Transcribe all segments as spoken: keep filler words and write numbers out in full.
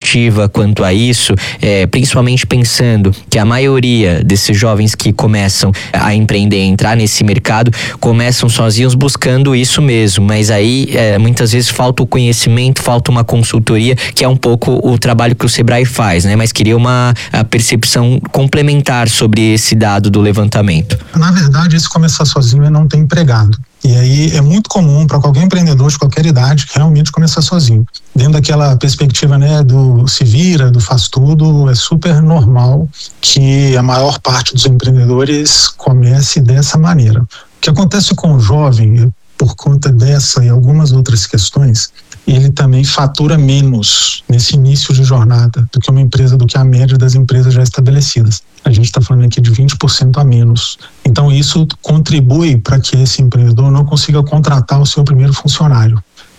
perspectiva quanto a isso, é, principalmente pensando que a maioria desses jovens que começam a empreender, a entrar nesse mercado, começam sozinhos buscando isso mesmo, mas aí é, muitas vezes falta o conhecimento, falta uma consultoria, que é um pouco o trabalho que o Sebrae faz, né? Mas queria uma a percepção complementar sobre esse dado do levantamento. Na verdade, esse começar sozinho é não ter empregado. E aí é muito comum para qualquer empreendedor de qualquer idade realmente começar sozinho. Dentro daquela perspectiva, né, do se vira, do faz tudo, é super normal que a maior parte dos empreendedores comece dessa maneira. O que acontece com o jovem, por conta dessa e algumas outras questões, ele também fatura menos nesse início de jornada do que uma empresa, do que a média das empresas já estabelecidas. A gente está falando aqui de vinte por cento a menos. Então isso contribui para que esse empreendedor não consiga contratar o seu primeiro funcionário.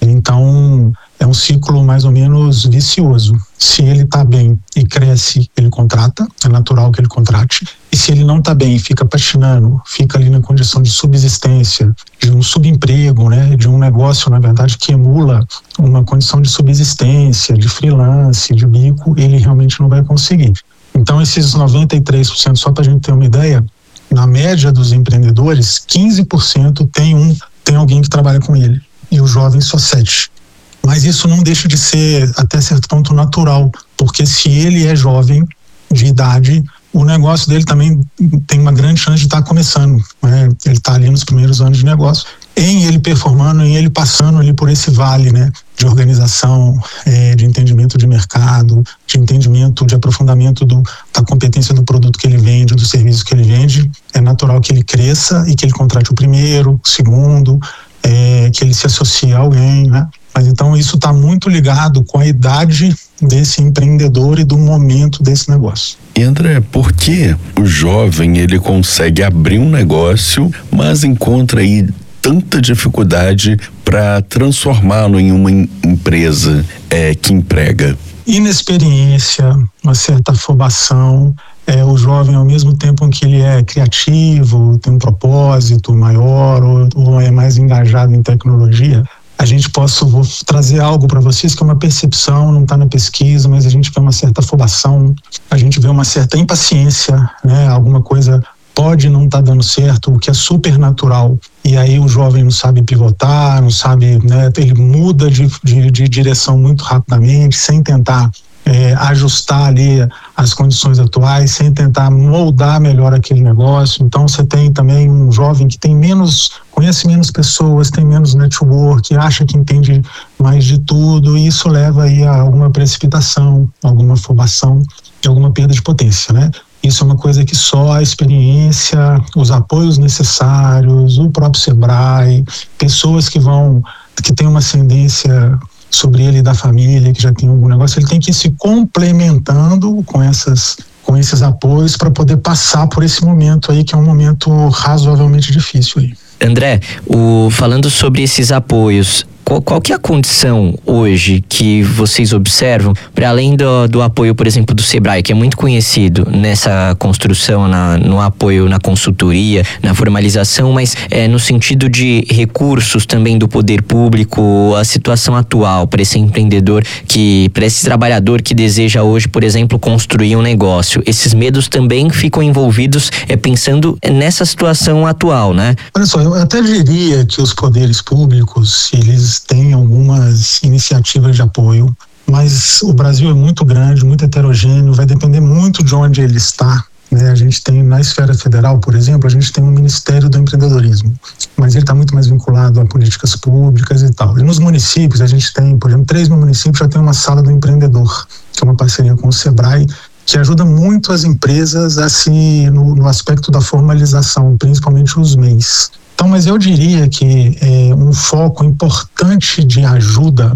Então é um ciclo mais ou menos vicioso. Se ele está bem e cresce, ele contrata, é natural que ele contrate. E se ele não está bem e fica patinando, fica ali na condição de subsistência, de um subemprego, né, de um negócio, na verdade, que emula uma condição de subsistência, de freelance, de bico, ele realmente não vai conseguir. Então esses noventa e três por cento, só para a gente ter uma ideia, na média dos empreendedores, quinze por cento tem, um, tem alguém que trabalha com ele, e o jovem só sete por cento. Mas isso não deixa de ser, até certo ponto, natural, porque se ele é jovem, de idade, o negócio dele também tem uma grande chance de estar começando, né? Ele está ali nos primeiros anos de negócio, em ele performando, em ele passando ali por esse vale, né, de organização, é, de entendimento de mercado, de entendimento, de aprofundamento do, da competência do produto que ele vende, do serviço que ele vende. É natural que ele cresça e que ele contrate o primeiro, o segundo, é, que ele se associe a alguém, né? Mas então isso está muito ligado com a idade desse empreendedor e do momento desse negócio. E André, por que o jovem ele consegue abrir um negócio, mas encontra aí tanta dificuldade para transformá-lo em uma empresa é, que emprega? Inexperiência, uma certa afobação. É, o jovem, ao mesmo tempo em que ele é criativo, tem um propósito maior ou, ou é mais engajado em tecnologia, a gente possa vou trazer algo para vocês que é uma percepção, não está na pesquisa, mas a gente vê uma certa afobação, a gente vê uma certa impaciência, né? Alguma coisa pode não estar tá dando certo, o que é super natural. E aí o jovem não sabe pivotar, não sabe, né? Ele muda de, de, de direção muito rapidamente, sem tentar é, ajustar ali as condições atuais, sem tentar moldar melhor aquele negócio. Então você tem também um jovem que tem menos, conhece menos pessoas, tem menos network, acha que entende mais de tudo, e isso leva aí a alguma precipitação, alguma afobação e alguma perda de potência, né? Isso é uma coisa que só a experiência, os apoios necessários, o próprio Sebrae, pessoas que vão, que têm uma ascendência sobre ele da família, que já tem algum negócio, ele tem que ir se complementando com essas, com esses apoios para poder passar por esse momento aí, que é um momento razoavelmente difícil aí. André, o, falando sobre esses apoios, qual, qual que é a condição hoje que vocês observam, para além do, do apoio, por exemplo, do Sebrae, que é muito conhecido nessa construção, na, no apoio na consultoria, na formalização, mas é, no sentido de recursos também do poder público, a situação atual para esse empreendedor, que para esse trabalhador que deseja hoje, por exemplo, construir um negócio, esses medos também ficam envolvidos é, pensando nessa situação atual, né? Olha só, eu até diria que os poderes públicos, eles têm algumas iniciativas de apoio, mas o Brasil é muito grande, muito heterogêneo, vai depender muito de onde ele está, né? A gente tem na esfera federal, por exemplo, a gente tem um Ministério do Empreendedorismo, mas ele está muito mais vinculado a políticas públicas e tal. E nos municípios a gente tem, por exemplo, três municípios já tem uma sala do empreendedor, que é uma parceria com o Sebrae, que ajuda muito as empresas assim, no, no aspecto da formalização, principalmente os M E Is. Então, mas eu diria que é, um foco importante de ajuda,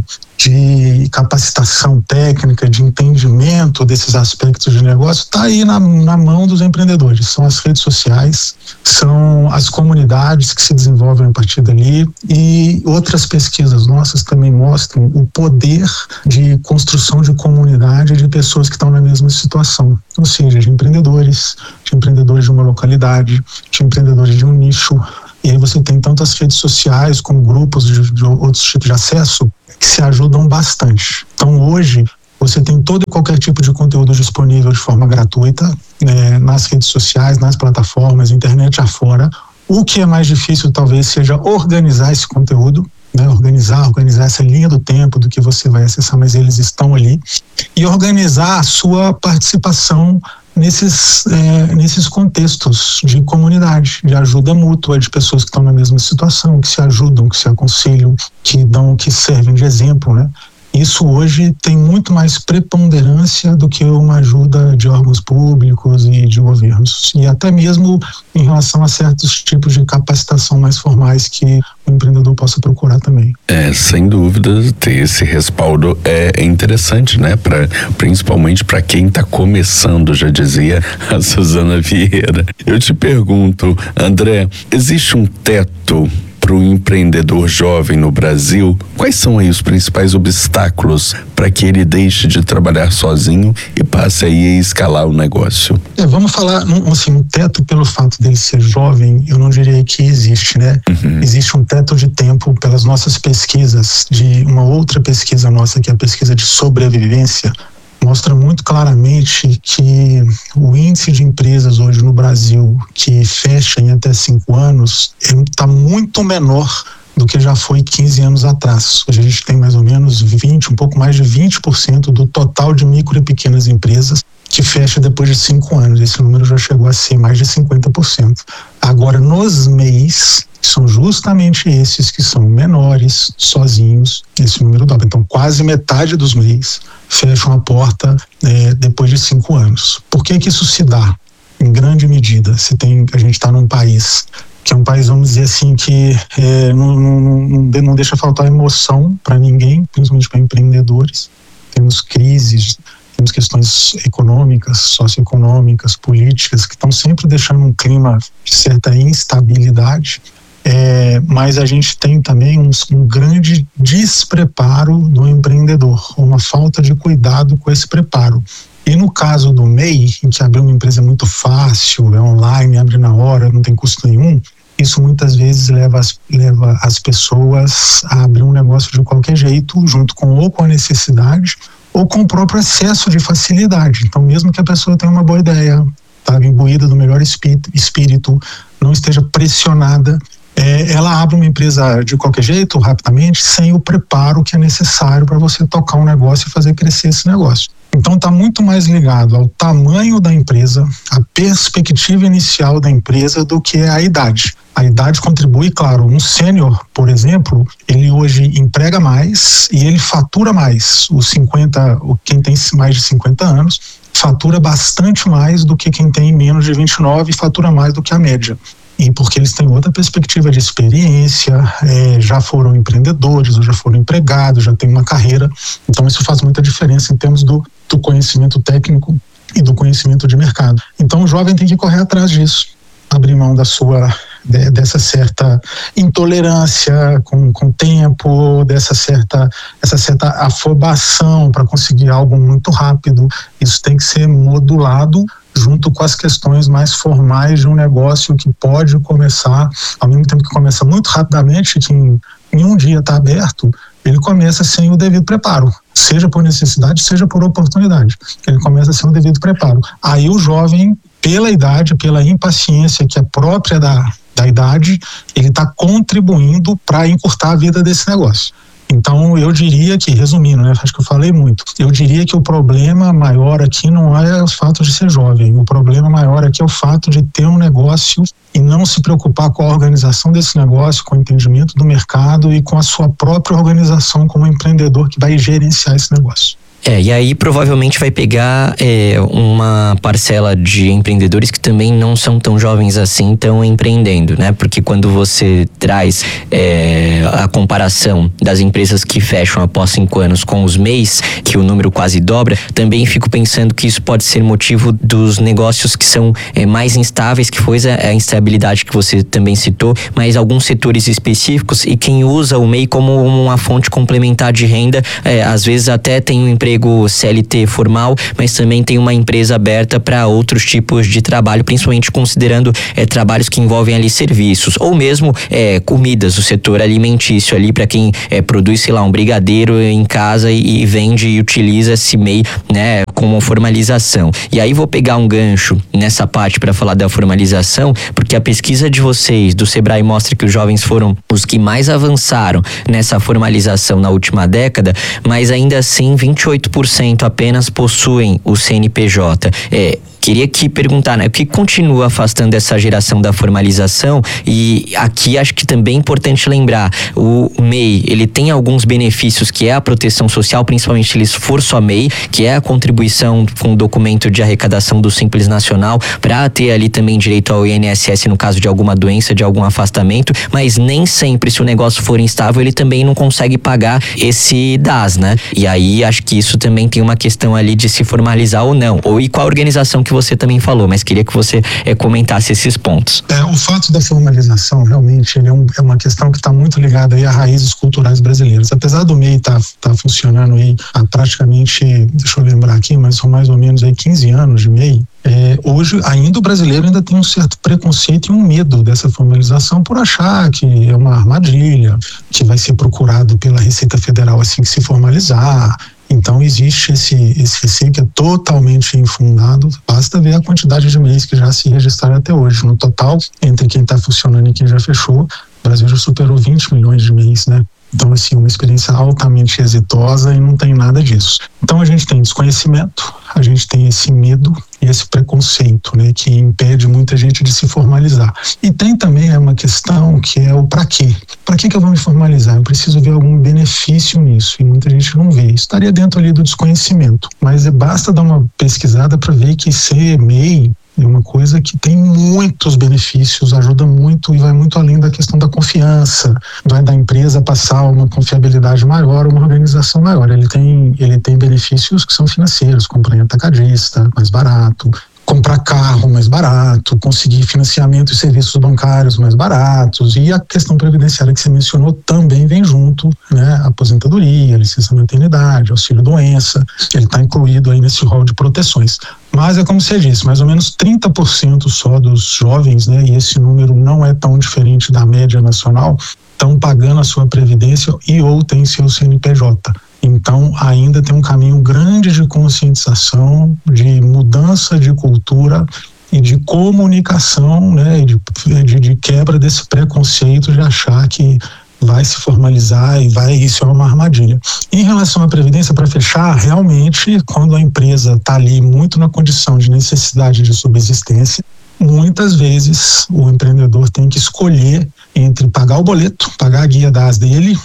de capacitação técnica, de entendimento desses aspectos de negócio, está aí na, na mão dos empreendedores. São as redes sociais, são as comunidades que se desenvolvem a partir dali, e outras pesquisas nossas também mostram o poder de construção de comunidade de pessoas que estão na mesma situação, ou seja, de empreendedores, de empreendedores de uma localidade, de empreendedores de um nicho. E aí você tem tanto as redes sociais como grupos de, de outros tipos de acesso que se ajudam bastante. Então hoje Você tem todo e qualquer tipo de conteúdo disponível de forma gratuita, né, nas redes sociais, nas plataformas, internet afora. O que é mais difícil talvez seja organizar esse conteúdo, né, organizar, organizar essa linha do tempo do que você vai acessar, mas eles estão ali. E organizar a sua participação nesses, é, nesses contextos de comunidade, de ajuda mútua, de pessoas que estão na mesma situação, que se ajudam, que se aconselham, que dão, que servem de exemplo, né? Isso hoje tem muito mais preponderância do que uma ajuda de órgãos públicos e de governos. E até mesmo em relação a certos tipos de capacitação mais formais que o empreendedor possa procurar também. É, sem dúvida, ter esse respaldo é interessante, né? Pra, principalmente para quem está começando, já dizia a Suzana Vieira. Eu te pergunto, André, existe um teto para o empreendedor jovem no Brasil? Quais são aí os principais obstáculos para que ele deixe de trabalhar sozinho e passe aí a escalar o negócio? É, vamos falar, assim, um teto pelo fato dele ser jovem, eu não diria que existe, né? Uhum. Existe um teto de tempo pelas nossas pesquisas, de uma outra pesquisa nossa, que é a pesquisa de sobrevivência, mostra muito claramente que o índice de empresas hoje no Brasil que fecha em até cinco anos está muito menor do que já foi quinze anos atrás. Hoje a gente tem mais ou menos vinte, um pouco mais de vinte por cento do total de micro e pequenas empresas que fecha depois de cinco anos. Esse número já chegou a ser mais de cinquenta por cento. Agora, nos M E Is, são justamente esses que são menores, sozinhos, esse número dobra. Então, quase metade dos M E Is fecham a porta é, depois de cinco anos. Por que que isso se dá? Em grande medida, se tem, a gente está num país que é um país, vamos dizer assim, que é, não, não, não deixa faltar emoção para ninguém, principalmente para empreendedores. Temos crises, temos questões econômicas, socioeconômicas, políticas, que estão sempre deixando um clima de certa instabilidade. É, mas a gente tem também um, um grande despreparo do empreendedor, uma falta de cuidado com esse preparo. E no caso do M E I, em que abrir uma empresa é muito fácil, é online, abre na hora, não tem custo nenhum, isso muitas vezes leva as, leva as pessoas a abrir um negócio de qualquer jeito, junto com ou com a necessidade, ou com o próprio excesso de facilidade. Então, mesmo que a pessoa tenha uma boa ideia, tá imbuída do melhor espírito, espírito não esteja pressionada, É, ela abre uma empresa de qualquer jeito, rapidamente, sem o preparo que é necessário para você tocar um negócio e fazer crescer esse negócio. Então está muito mais ligado ao tamanho da empresa, à perspectiva inicial da empresa, do que a idade. A idade contribui, claro. Um sênior, por exemplo, ele hoje emprega mais e ele fatura mais. Os cinquenta, quem tem mais de cinquenta anos, fatura bastante mais do que quem tem menos de vinte e nove e fatura mais do que a média. E porque eles têm outra perspectiva de experiência, é, já foram empreendedores, ou já foram empregados, já têm uma carreira. Então isso faz muita diferença em termos do, do conhecimento técnico e do conhecimento de mercado. Então o jovem tem que correr atrás disso, abrir mão da sua, de, dessa certa intolerância com o tempo, dessa certa, essa certa afobação para conseguir algo muito rápido. Isso tem que ser modulado junto com as questões mais formais de um negócio que pode começar, ao mesmo tempo que começa muito rapidamente, que em, em um dia está aberto, ele começa sem o devido preparo, seja por necessidade, seja por oportunidade. Ele começa sem o devido preparo. Aí o jovem, pela idade, pela impaciência que é própria da, da idade, ele está contribuindo para encurtar a vida desse negócio. Então, eu diria que, resumindo, né, acho que eu falei muito, eu diria que o problema maior aqui não é o fato de ser jovem, o problema maior aqui é o fato de ter um negócio e não se preocupar com a organização desse negócio, com o entendimento do mercado e com a sua própria organização como empreendedor que vai gerenciar esse negócio. É, e aí provavelmente vai pegar é, uma parcela de empreendedores que também não são tão jovens assim, estão empreendendo, né? Porque quando você traz é, a comparação das empresas que fecham após cinco anos com os M E Is, que o número quase dobra, também fico pensando que isso pode ser motivo dos negócios que são é, mais instáveis, que foi a, a instabilidade que você também citou, mas alguns setores específicos, e quem usa o M E I como uma fonte complementar de renda, é, às vezes até tem um emprego emprego C L T formal, mas também tem uma empresa aberta para outros tipos de trabalho, principalmente considerando é, trabalhos que envolvem ali serviços, ou mesmo é, comidas, o setor alimentício ali para quem é, produz, sei lá, um brigadeiro em casa e, e vende e utiliza esse M E I, né, como formalização. E aí vou pegar um gancho nessa parte para falar da formalização, porque a pesquisa de vocês, do Sebrae, mostra que os jovens foram os que mais avançaram nessa formalização na última década, mas ainda assim vinte e oito por cento apenas possuem o C N P J. É, Queria aqui perguntar, né, o que continua afastando essa geração da formalização? E aqui acho que também é importante lembrar, o M E I, ele tem alguns benefícios, que é a proteção social, principalmente se ele for só M E I, que é a contribuição com o documento de arrecadação do Simples Nacional, para ter ali também direito ao I N S S no caso de alguma doença, de algum afastamento, mas nem sempre, se o negócio for instável, ele também não consegue pagar esse D A S, né? E aí acho que isso também tem uma questão ali de se formalizar ou não, ou e qual a organização que você também falou, mas queria que você é, comentasse esses pontos. É, o fato da formalização, realmente, ele é, um, é uma questão que está muito ligada aí a raízes culturais brasileiras. Apesar do M E I estar tá, tá funcionando aí há praticamente, deixa eu lembrar aqui, mas são mais ou menos aí quinze anos de M E I, É, hoje ainda o brasileiro ainda tem um certo preconceito e um medo dessa formalização por achar que é uma armadilha, que vai ser procurado pela Receita Federal assim que se formalizar. Então existe esse, esse receio que é totalmente infundado, basta ver a quantidade de M E Is que já se registraram até hoje. No total, entre quem está funcionando e quem já fechou, o Brasil já superou vinte milhões de M E Is, né? Então, assim, uma experiência altamente exitosa e não tem nada disso. Então, a gente tem desconhecimento, a gente tem esse medo e esse preconceito, né, que impede muita gente de se formalizar. E tem também uma questão que é o para quê? Para que que eu vou me formalizar? Eu preciso ver algum benefício nisso, e muita gente não vê. Estaria dentro ali do desconhecimento, mas basta dar uma pesquisada para ver que ser M E I é uma coisa que tem muitos benefícios, ajuda muito e vai muito além da questão da confiança, vai da empresa passar uma confiabilidade maior, uma organização maior. Ele tem, ele tem benefícios que são financeiros, comprar em atacadista, mais barato, comprar carro mais barato, conseguir financiamento e serviços bancários mais baratos, e a questão previdenciária que você mencionou também vem junto, né? Aposentadoria, licença maternidade, auxílio doença, ele está incluído aí nesse rol de proteções. Mas é como você disse, mais ou menos trinta por cento só dos jovens, né? E esse número não é tão diferente da média nacional, estão pagando a sua previdência e ou tem seu C N P J. Então, ainda tem um caminho grande de conscientização, de mudança de cultura e de comunicação, né, de, de, de quebra desse preconceito de achar que vai se formalizar e vai, isso é uma armadilha. Em relação à previdência, para fechar, realmente, quando a empresa está ali muito na condição de necessidade de subsistência, muitas vezes o empreendedor tem que escolher entre pagar o boleto, pagar a guia D A S dele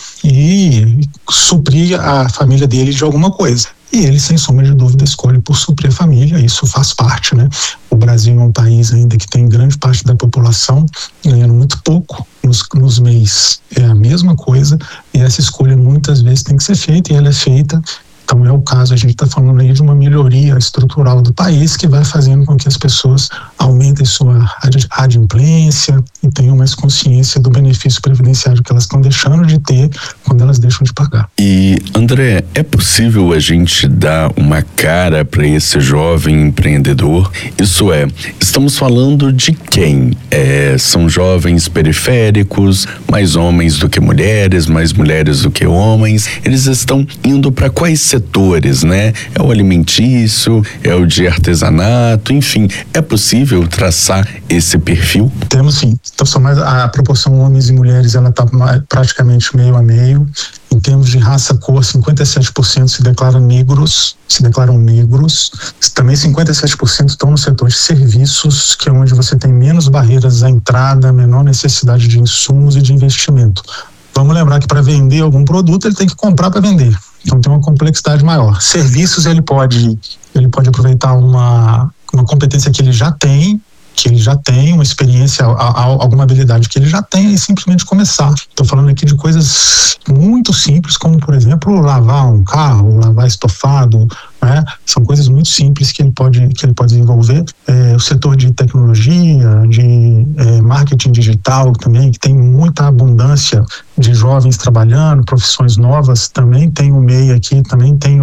e suprir a família dele de alguma coisa. E ele, sem sombra de dúvida, escolhe por suprir a família, isso faz parte, né? O Brasil é um país ainda que tem grande parte da população ganhando muito pouco nos, nos M E Is. É a mesma coisa, e essa escolha muitas vezes tem que ser feita, e ela é feita. Então é o caso, a gente está falando aí de uma melhoria estrutural do país que vai fazendo com que as pessoas aumentem sua adimplência e tenham mais consciência do benefício previdenciário que elas estão deixando de ter quando elas deixam de pagar. E André, é possível a gente dar uma cara para esse jovem empreendedor? Isso é, estamos falando de quem? É, são jovens periféricos, mais homens do que mulheres, mais mulheres do que homens. Eles estão indo para quais setores, né? É o alimentício, é o de artesanato, enfim, é possível traçar esse perfil? Temos sim. Então, só mais a proporção homens e mulheres, ela está praticamente meio a meio. Em termos de raça, cor, cinquenta e sete por cento se declaram negros, se declaram negros. Também cinquenta e sete por cento estão no setor de serviços, que é onde você tem menos barreiras à entrada, menor necessidade de insumos e de investimento. Vamos lembrar que para vender algum produto, ele tem que comprar para vender. Então tem uma complexidade maior. Serviços, ele pode, ele pode aproveitar uma, uma competência que ele já tem, que ele já tem, uma experiência, alguma habilidade que ele já tem, e simplesmente começar. Estou falando aqui de coisas muito simples, como, por exemplo, lavar um carro, lavar estofado, né? São coisas muito simples que ele pode, que ele pode desenvolver. É, o setor de tecnologia, de é, marketing digital também, que tem muita abundância de jovens trabalhando, profissões novas, também tem o M E I aqui, também tem o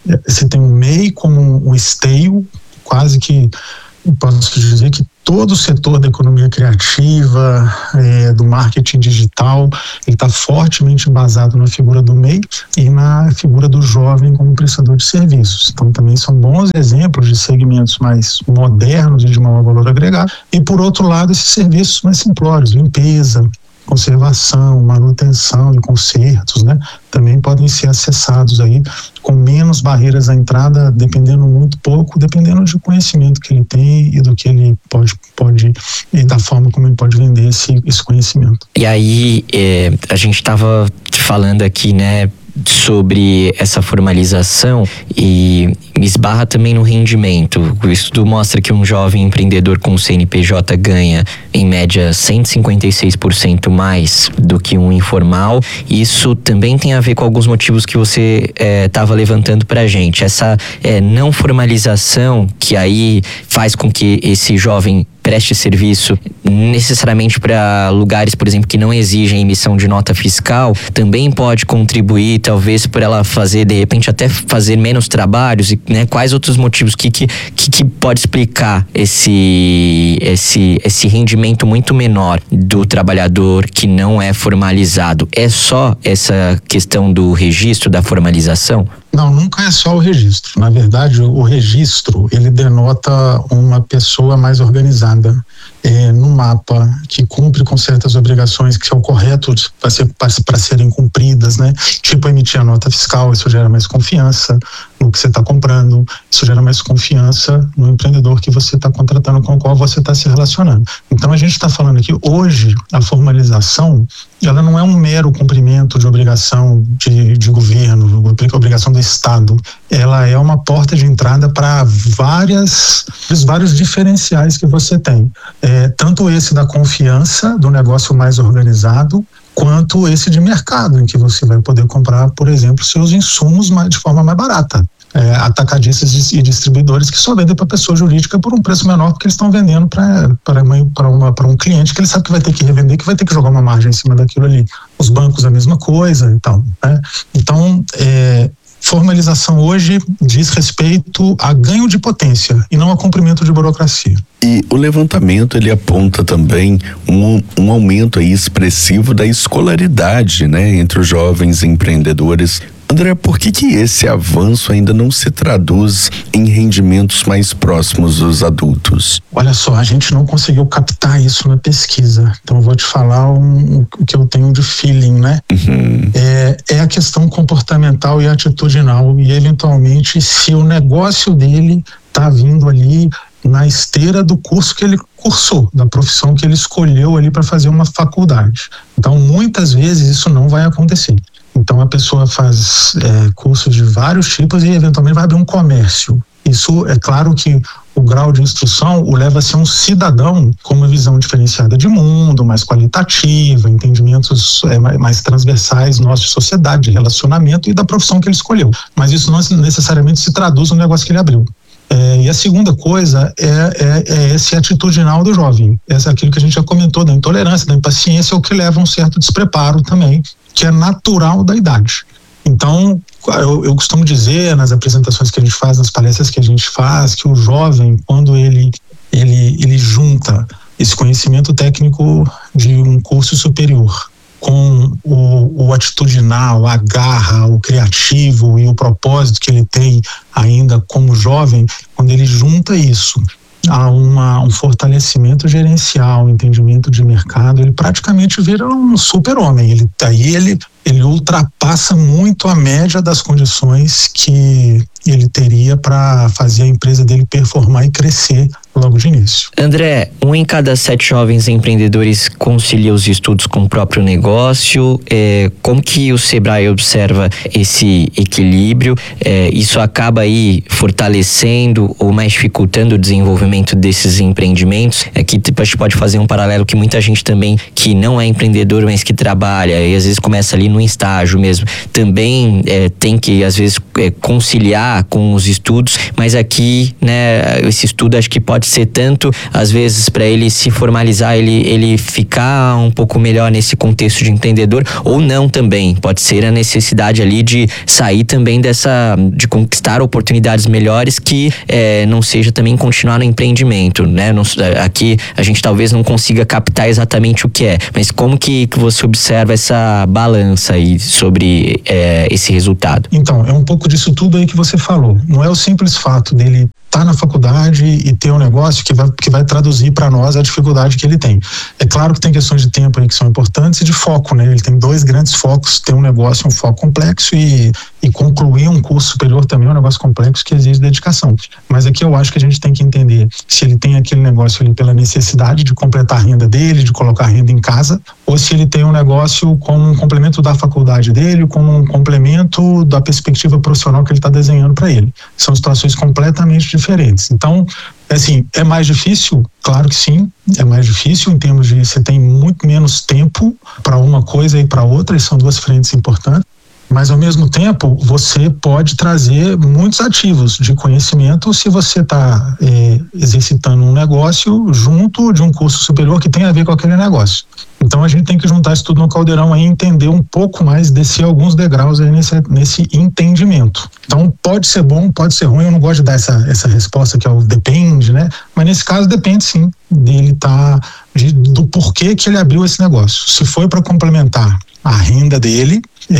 você tem o M E I como um esteio, quase que, posso dizer que todo o setor da economia criativa, é, do marketing digital, ele está fortemente embasado na figura do M E I e na figura do jovem como prestador de serviços. Então também são bons exemplos de segmentos mais modernos e de maior valor agregado. E por outro lado, esses serviços mais simplórios, limpeza, conservação, manutenção e consertos, né, também podem ser acessados aí com menos barreiras à entrada, dependendo muito pouco, dependendo do conhecimento que ele tem e do que ele pode, pode e da forma como ele pode vender esse, esse conhecimento. E aí, é, a gente estava falando aqui, né, sobre essa formalização e esbarra também no rendimento. O estudo mostra que um jovem empreendedor com C N P J ganha em média cento e cinquenta e seis por cento mais do que um informal. Isso também tem a ver com alguns motivos que você estava é, levantando pra gente. Essa é, não formalização que aí faz com que esse jovem preste serviço necessariamente para lugares, por exemplo, que não exigem emissão de nota fiscal, também pode contribuir, talvez, por ela fazer, de repente, até fazer menos trabalhos, e, né, quais outros motivos que, que, que pode explicar esse, esse, esse rendimento muito menor do trabalhador que não é formalizado? É só essa questão do registro, da formalização? Não, nunca é só o registro. Na verdade, o registro, ele denota uma pessoa mais organizada, é, no mapa, que cumpre com certas obrigações que são corretas para ser, para serem cumpridas, né? Tipo emitir a nota fiscal, isso gera mais confiança no que você está comprando, isso gera mais confiança no empreendedor que você está contratando, com o qual você está se relacionando. Então a gente está falando aqui, hoje, a formalização, ela não é um mero cumprimento de obrigação de, de governo, obrigação do Estado. Ela é uma porta de entrada para várias, vários diferenciais que você tem. É, tanto esse da confiança, do negócio mais organizado, quanto esse de mercado, em que você vai poder comprar, por exemplo, seus insumos mais, de forma mais barata. É, atacadistas e distribuidores que só vendem para pessoa jurídica por um preço menor, porque eles estão vendendo para um cliente que ele sabe que vai ter que revender, que vai ter que jogar uma margem em cima daquilo ali. Os bancos a mesma coisa e tal, né? Então, é, formalização hoje diz respeito a ganho de potência e não a cumprimento de burocracia. E o levantamento, ele aponta também um, um aumento aí expressivo da escolaridade, né, entre os jovens empreendedores. André, por que que esse avanço ainda não se traduz em rendimentos mais próximos dos adultos? Olha só, a gente não conseguiu captar isso na pesquisa. Então eu vou te falar um, o que eu tenho de feeling, né? Uhum. É, é a questão comportamental e atitudinal, e eventualmente se o negócio dele tá vindo ali na esteira do curso que ele cursou, da profissão que ele escolheu ali para fazer uma faculdade. Então muitas vezes isso não vai acontecer. Então a pessoa faz é, cursos de vários tipos e eventualmente vai abrir um comércio. Isso é claro que o grau de instrução o leva a ser um cidadão com uma visão diferenciada de mundo, mais qualitativa, entendimentos é, mais transversais nossos de sociedade, de relacionamento e da profissão que ele escolheu. Mas isso não necessariamente se traduz no negócio que ele abriu. É, e a segunda coisa é, é, é esse atitudinal do jovem. Essa é aquilo que a gente já comentou, da intolerância, da impaciência, o que leva a um certo despreparo também, que é natural da idade. Então, eu, eu costumo dizer nas apresentações que a gente faz, nas palestras que a gente faz, que o jovem, quando ele, ele, ele junta esse conhecimento técnico de um curso superior com o, o atitudinal, a garra, o criativo e o propósito que ele tem ainda como jovem, quando ele junta isso a uma, um fortalecimento gerencial, um entendimento de mercado, ele praticamente vira um super-homem. Ele, aí ele, ele ultrapassa muito a média das condições que ele teria para fazer a empresa dele performar e crescer logo de início. André, um em cada sete jovens empreendedores concilia os estudos com o próprio negócio. É, como que o Sebrae observa esse equilíbrio? É, isso acaba aí fortalecendo ou mais dificultando o desenvolvimento desses empreendimentos? Aqui a gente pode fazer um paralelo que muita gente também que não é empreendedor, mas que trabalha e às vezes começa ali no estágio mesmo, também é, tem que às vezes é, conciliar com os estudos, mas aqui, né, esse estudo acho que pode pode ser tanto, às vezes, para ele se formalizar, ele, ele ficar um pouco melhor nesse contexto de empreendedor, ou não também. Pode ser a necessidade ali de sair também dessa, de conquistar oportunidades melhores que é, não seja também continuar no empreendimento, né? Não, aqui a gente talvez não consiga captar exatamente o que é, mas como que, que você observa essa balança aí sobre é, esse resultado? Então, é um pouco disso tudo aí que você falou. Não é o simples fato dele estar na faculdade e ter um negócio que vai, que vai traduzir para nós a dificuldade que ele tem. É claro que tem questões de tempo aí que são importantes e de foco, né? Ele tem dois grandes focos, ter um negócio, um foco complexo e, e concluir um curso superior também é um negócio complexo que exige dedicação. Mas aqui eu acho que a gente tem que entender se ele tem aquele negócio ali pela necessidade de completar a renda dele, de colocar a renda em casa, ou se ele tem um negócio como um complemento da faculdade dele, como um complemento da perspectiva profissional que ele está desenhando para ele. São situações completamente diferentes. Então, assim, é mais difícil? Claro que sim, é mais difícil em termos de você tem muito menos tempo para uma coisa e para outra, e são duas frentes importantes. Mas, ao mesmo tempo, você pode trazer muitos ativos de conhecimento se você está é, exercitando um negócio junto de um curso superior que tem a ver com aquele negócio. Então, a gente tem que juntar isso tudo no caldeirão aí e entender um pouco mais, descer alguns degraus aí nesse, nesse entendimento. Então, pode ser bom, pode ser ruim, eu não gosto de dar essa, essa resposta que é o depende, né? Mas, nesse caso, depende sim dele tá, de, do porquê que ele abriu esse negócio. Se foi para complementar a renda dele,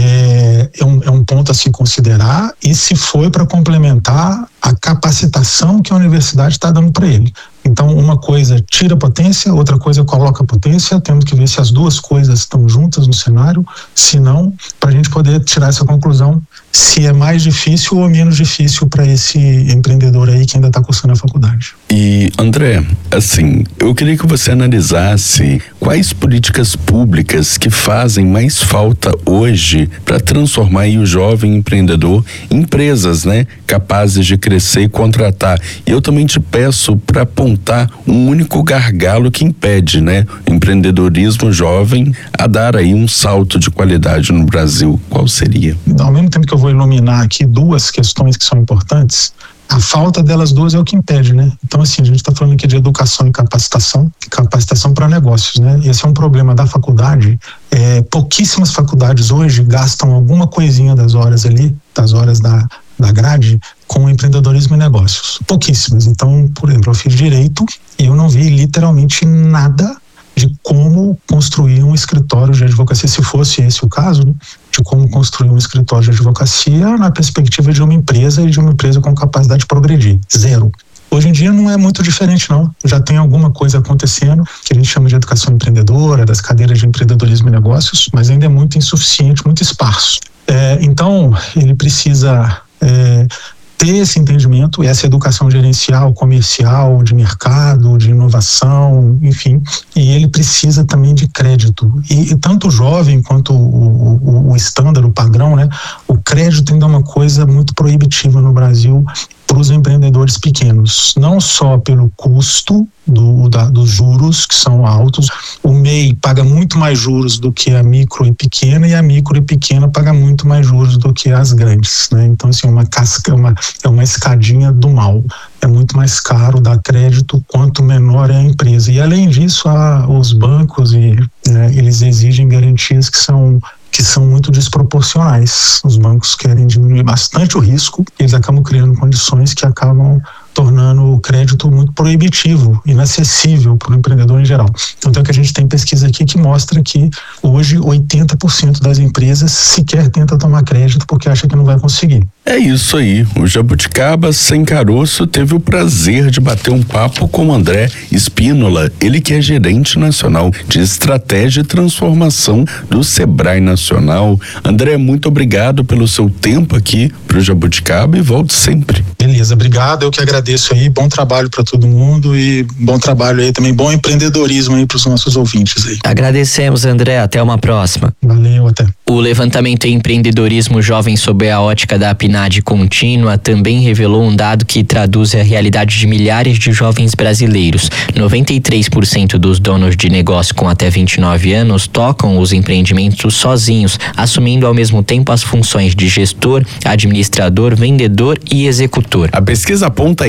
É, é, um, é um ponto a se considerar, e se foi para complementar a capacitação que a universidade está dando para ele. Então, uma coisa tira potência, outra coisa coloca potência, temos que ver se as duas coisas estão juntas no cenário, se não, para a gente poder tirar essa conclusão, se é mais difícil ou menos difícil para esse empreendedor aí que ainda está cursando a faculdade. E, André, assim, eu queria que você analisasse quais políticas públicas que fazem mais falta hoje para transformar aí o jovem empreendedor em empresas, né, capazes de crescer e contratar. E eu também te peço para apontar um único gargalo que impede, né, o empreendedorismo jovem a dar aí um salto de qualidade no Brasil. Qual seria? Ao mesmo tempo que eu vou iluminar aqui duas questões que são importantes, a falta delas duas é o que impede, né? Então, assim, a gente está falando aqui de educação e capacitação, capacitação para negócios, né? Esse é um problema da faculdade. É, pouquíssimas faculdades hoje gastam alguma coisinha das horas ali, das horas da, da grade, com empreendedorismo e negócios. Pouquíssimas. Então, por exemplo, eu fiz direito e eu não vi literalmente nada de como construir um escritório de advocacia, se fosse esse o caso, né? De como construir um escritório de advocacia na perspectiva de uma empresa e de uma empresa com capacidade de progredir. Zero. Hoje em dia não é muito diferente, não. Já tem alguma coisa acontecendo que a gente chama de educação empreendedora, das cadeiras de empreendedorismo e negócios, mas ainda é muito insuficiente, muito esparso. É, então, ele precisa é, ter esse entendimento, essa educação gerencial, comercial, de mercado, de inovação, enfim, e ele precisa também de crédito. E, e tanto o jovem quanto o, o, o estándar, o padrão, né? O crédito ainda é uma coisa muito proibitiva no Brasil para os empreendedores pequenos, não só pelo custo do, da, dos juros, que são altos. O M E I paga muito mais juros do que a micro e pequena, e a micro e pequena paga muito mais juros do que as grandes, né? Então, assim, uma casca, uma, é uma escadinha do mal. É muito mais caro dar crédito quanto menor é a empresa. E, além disso, a, os bancos, e, é, eles exigem garantias que são que são muito desproporcionais. Os bancos querem diminuir bastante o risco, e eles acabam criando condições que acabam tornando o crédito muito proibitivo, inacessível para o empreendedor em geral. Então, é que a gente tem pesquisa aqui que mostra que hoje oitenta por cento das empresas sequer tenta tomar crédito porque acha que não vai conseguir. É isso aí. O Jabuticaba Sem Caroço teve o prazer de bater um papo com o André Spínola, ele que é gerente nacional de estratégia e transformação do Sebrae Nacional. André, muito obrigado pelo seu tempo aqui para o Jabuticaba e volte sempre. Beleza, obrigado. Eu que agradeço aí. Bom trabalho para todo mundo e bom trabalho aí também, bom empreendedorismo aí para os nossos ouvintes aí. Agradecemos, André. Até uma próxima. Valeu, até. O levantamento em empreendedorismo jovem sob a ótica da PNAD contínua também revelou um dado que traduz a realidade de milhares de jovens brasileiros. noventa e três por cento dos donos de negócio com até vinte e nove anos tocam os empreendimentos sozinhos, assumindo ao mesmo tempo as funções de gestor, administrador, vendedor e executor. A pesquisa aponta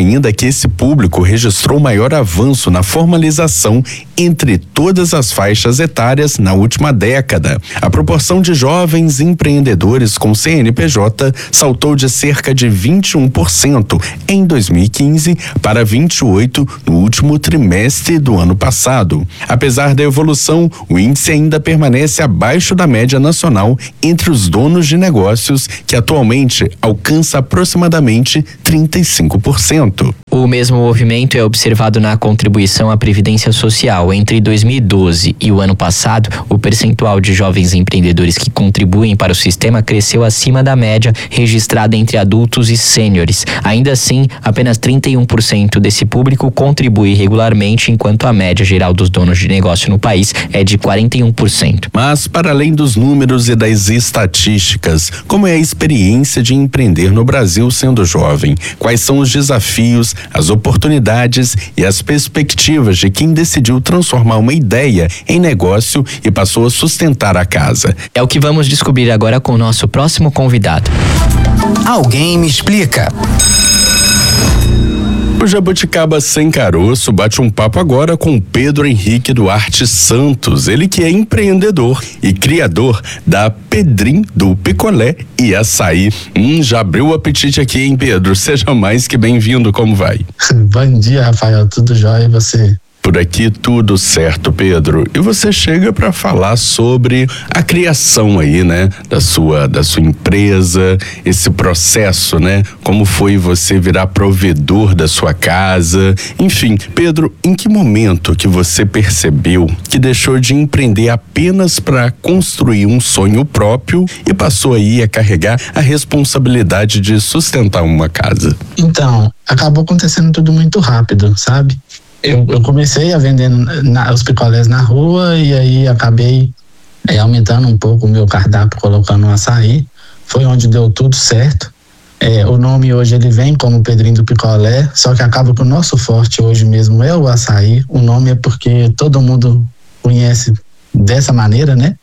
ainda que esse público registrou maior avanço na formalização entre todas as faixas etárias na última década. A proporção de jovens empreendedores com C N P J saltou de cerca de vinte e um por cento em dois mil e quinze para vinte e oito por cento no último trimestre do ano passado. Apesar da evolução, o índice ainda permanece abaixo da média nacional entre os donos de negócios, que atualmente alcança aproximadamente trinta e cinco por cento. O mesmo movimento é observado na contribuição à Previdência Social. Entre dois mil e doze e o ano passado, o percentual de jovens empreendedores que contribuem para o sistema cresceu acima da média registrada entre adultos e sêniores. Ainda assim, apenas trinta e um por cento desse público contribui regularmente, enquanto a média geral dos donos de negócio no país é de quarenta e um por cento. Mas, para além dos números e das estatísticas, como é a experiência de empreender no Brasil sendo jovem? Quais são os desafios, as oportunidades e as perspectivas de quem decidiu transformar uma ideia em negócio e passou a sustentar a casa? É o que vamos descobrir agora com o nosso próximo convidado. Alguém me explica. O Jabuticaba Sem Caroço bate um papo agora com Pedro Henrique Duarte Santos, ele que é empreendedor e criador da Pedrim do Picolé e Açaí. Hum, já abriu o apetite aqui, hein, Pedro? Seja mais que bem-vindo, como vai? Bom dia, Rafael, tudo jóia, e você? Por aqui tudo certo, Pedro. E você chega para falar sobre a criação aí, né, da sua da sua empresa, esse processo, né? Como foi você virar provedor da sua casa? Enfim, Pedro, em que momento que você percebeu que deixou de empreender apenas para construir um sonho próprio e passou aí a carregar a responsabilidade de sustentar uma casa? Então, acabou acontecendo tudo muito rápido, sabe? Eu, eu comecei a vender na, os picolés na rua e aí acabei é, aumentando um pouco o meu cardápio, colocando um açaí. Foi onde deu tudo certo. É, o nome hoje ele vem como Pedrinho do Picolé, só que acaba que o nosso forte hoje mesmo é o açaí. O nome é porque todo mundo conhece dessa maneira, né?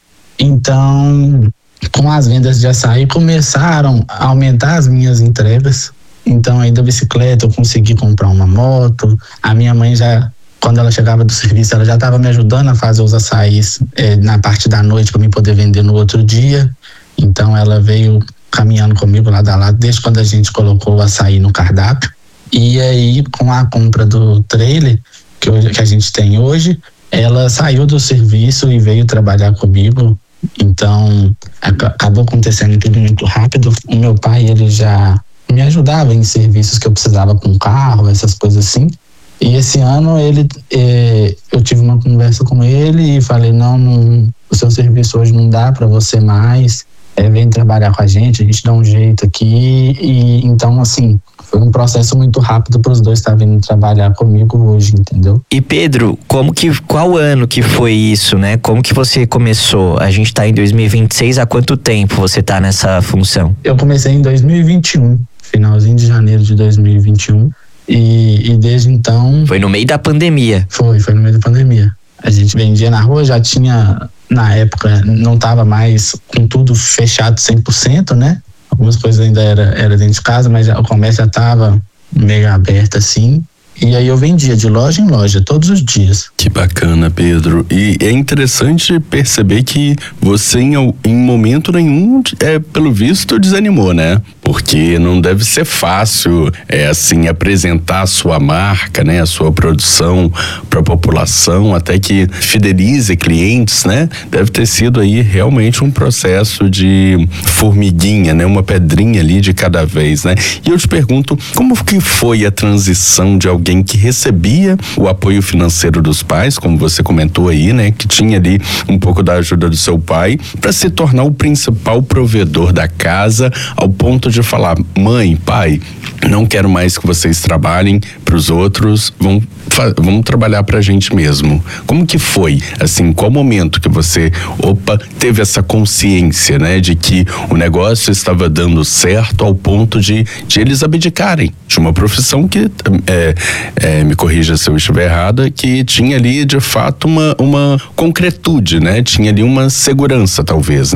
Então, com as vendas de açaí, começaram a aumentar as minhas entregas. Então, aí da bicicleta eu consegui comprar uma moto. A minha mãe já, quando ela chegava do serviço, ela já estava me ajudando a fazer os açaís é, na parte da noite para mim poder vender no outro dia. Então, ela veio caminhando comigo lado a lado desde quando a gente colocou o açaí no cardápio. E aí, com a compra do trailer que, hoje, que a gente tem hoje, ela saiu do serviço e veio trabalhar comigo. Então, acabou acontecendo tudo muito rápido. O meu pai, ele já me ajudava em serviços que eu precisava com carro, essas coisas assim. E esse ano ele, eh, eu tive uma conversa com ele e falei, não, não o seu serviço hoje não dá para você mais, é, vem trabalhar com a gente, a gente dá um jeito aqui. E então, assim, foi um processo muito rápido para os dois estar vindo trabalhar comigo hoje, entendeu? E Pedro, como que, qual ano que foi isso, né? Como que você começou? A gente tá em dois mil e vinte e seis, há quanto tempo você tá nessa função? Eu comecei em dois mil e vinte e um. Finalzinho de janeiro de dois mil e vinte e um e, e desde então... Foi no meio da pandemia. Foi, foi no meio da pandemia. A gente vendia na rua, já tinha, na época, não estava mais com tudo fechado cem por cento, né? Algumas coisas ainda era, era dentro de casa, mas já, o comércio já estava meio aberto assim. E aí eu vendia de loja em loja, todos os dias. Que bacana, Pedro. E é interessante perceber que você em, em momento nenhum, é, pelo visto, desanimou, né? Porque não deve ser fácil, é, assim, apresentar a sua marca, né? A sua produção para a população, até que fidelize clientes, né? Deve ter sido aí realmente um processo de formiguinha, né? Uma pedrinha ali de cada vez, né? E eu te pergunto, como que foi a transição de alguém que recebia o apoio financeiro dos pais, como você comentou aí, né, que tinha ali um pouco da ajuda do seu pai, para se tornar o principal provedor da casa, ao ponto de falar, mãe, pai, não quero mais que vocês trabalhem para os outros, vão vamos trabalhar pra gente mesmo. Como que foi? Assim, qual momento que você, opa, teve essa consciência, né, de que o negócio estava dando certo ao ponto de, de eles abdicarem de uma profissão que, é, é, me corrija se eu estiver errada, que tinha ali, de fato, uma, uma concretude, né? Tinha ali uma segurança, talvez, né?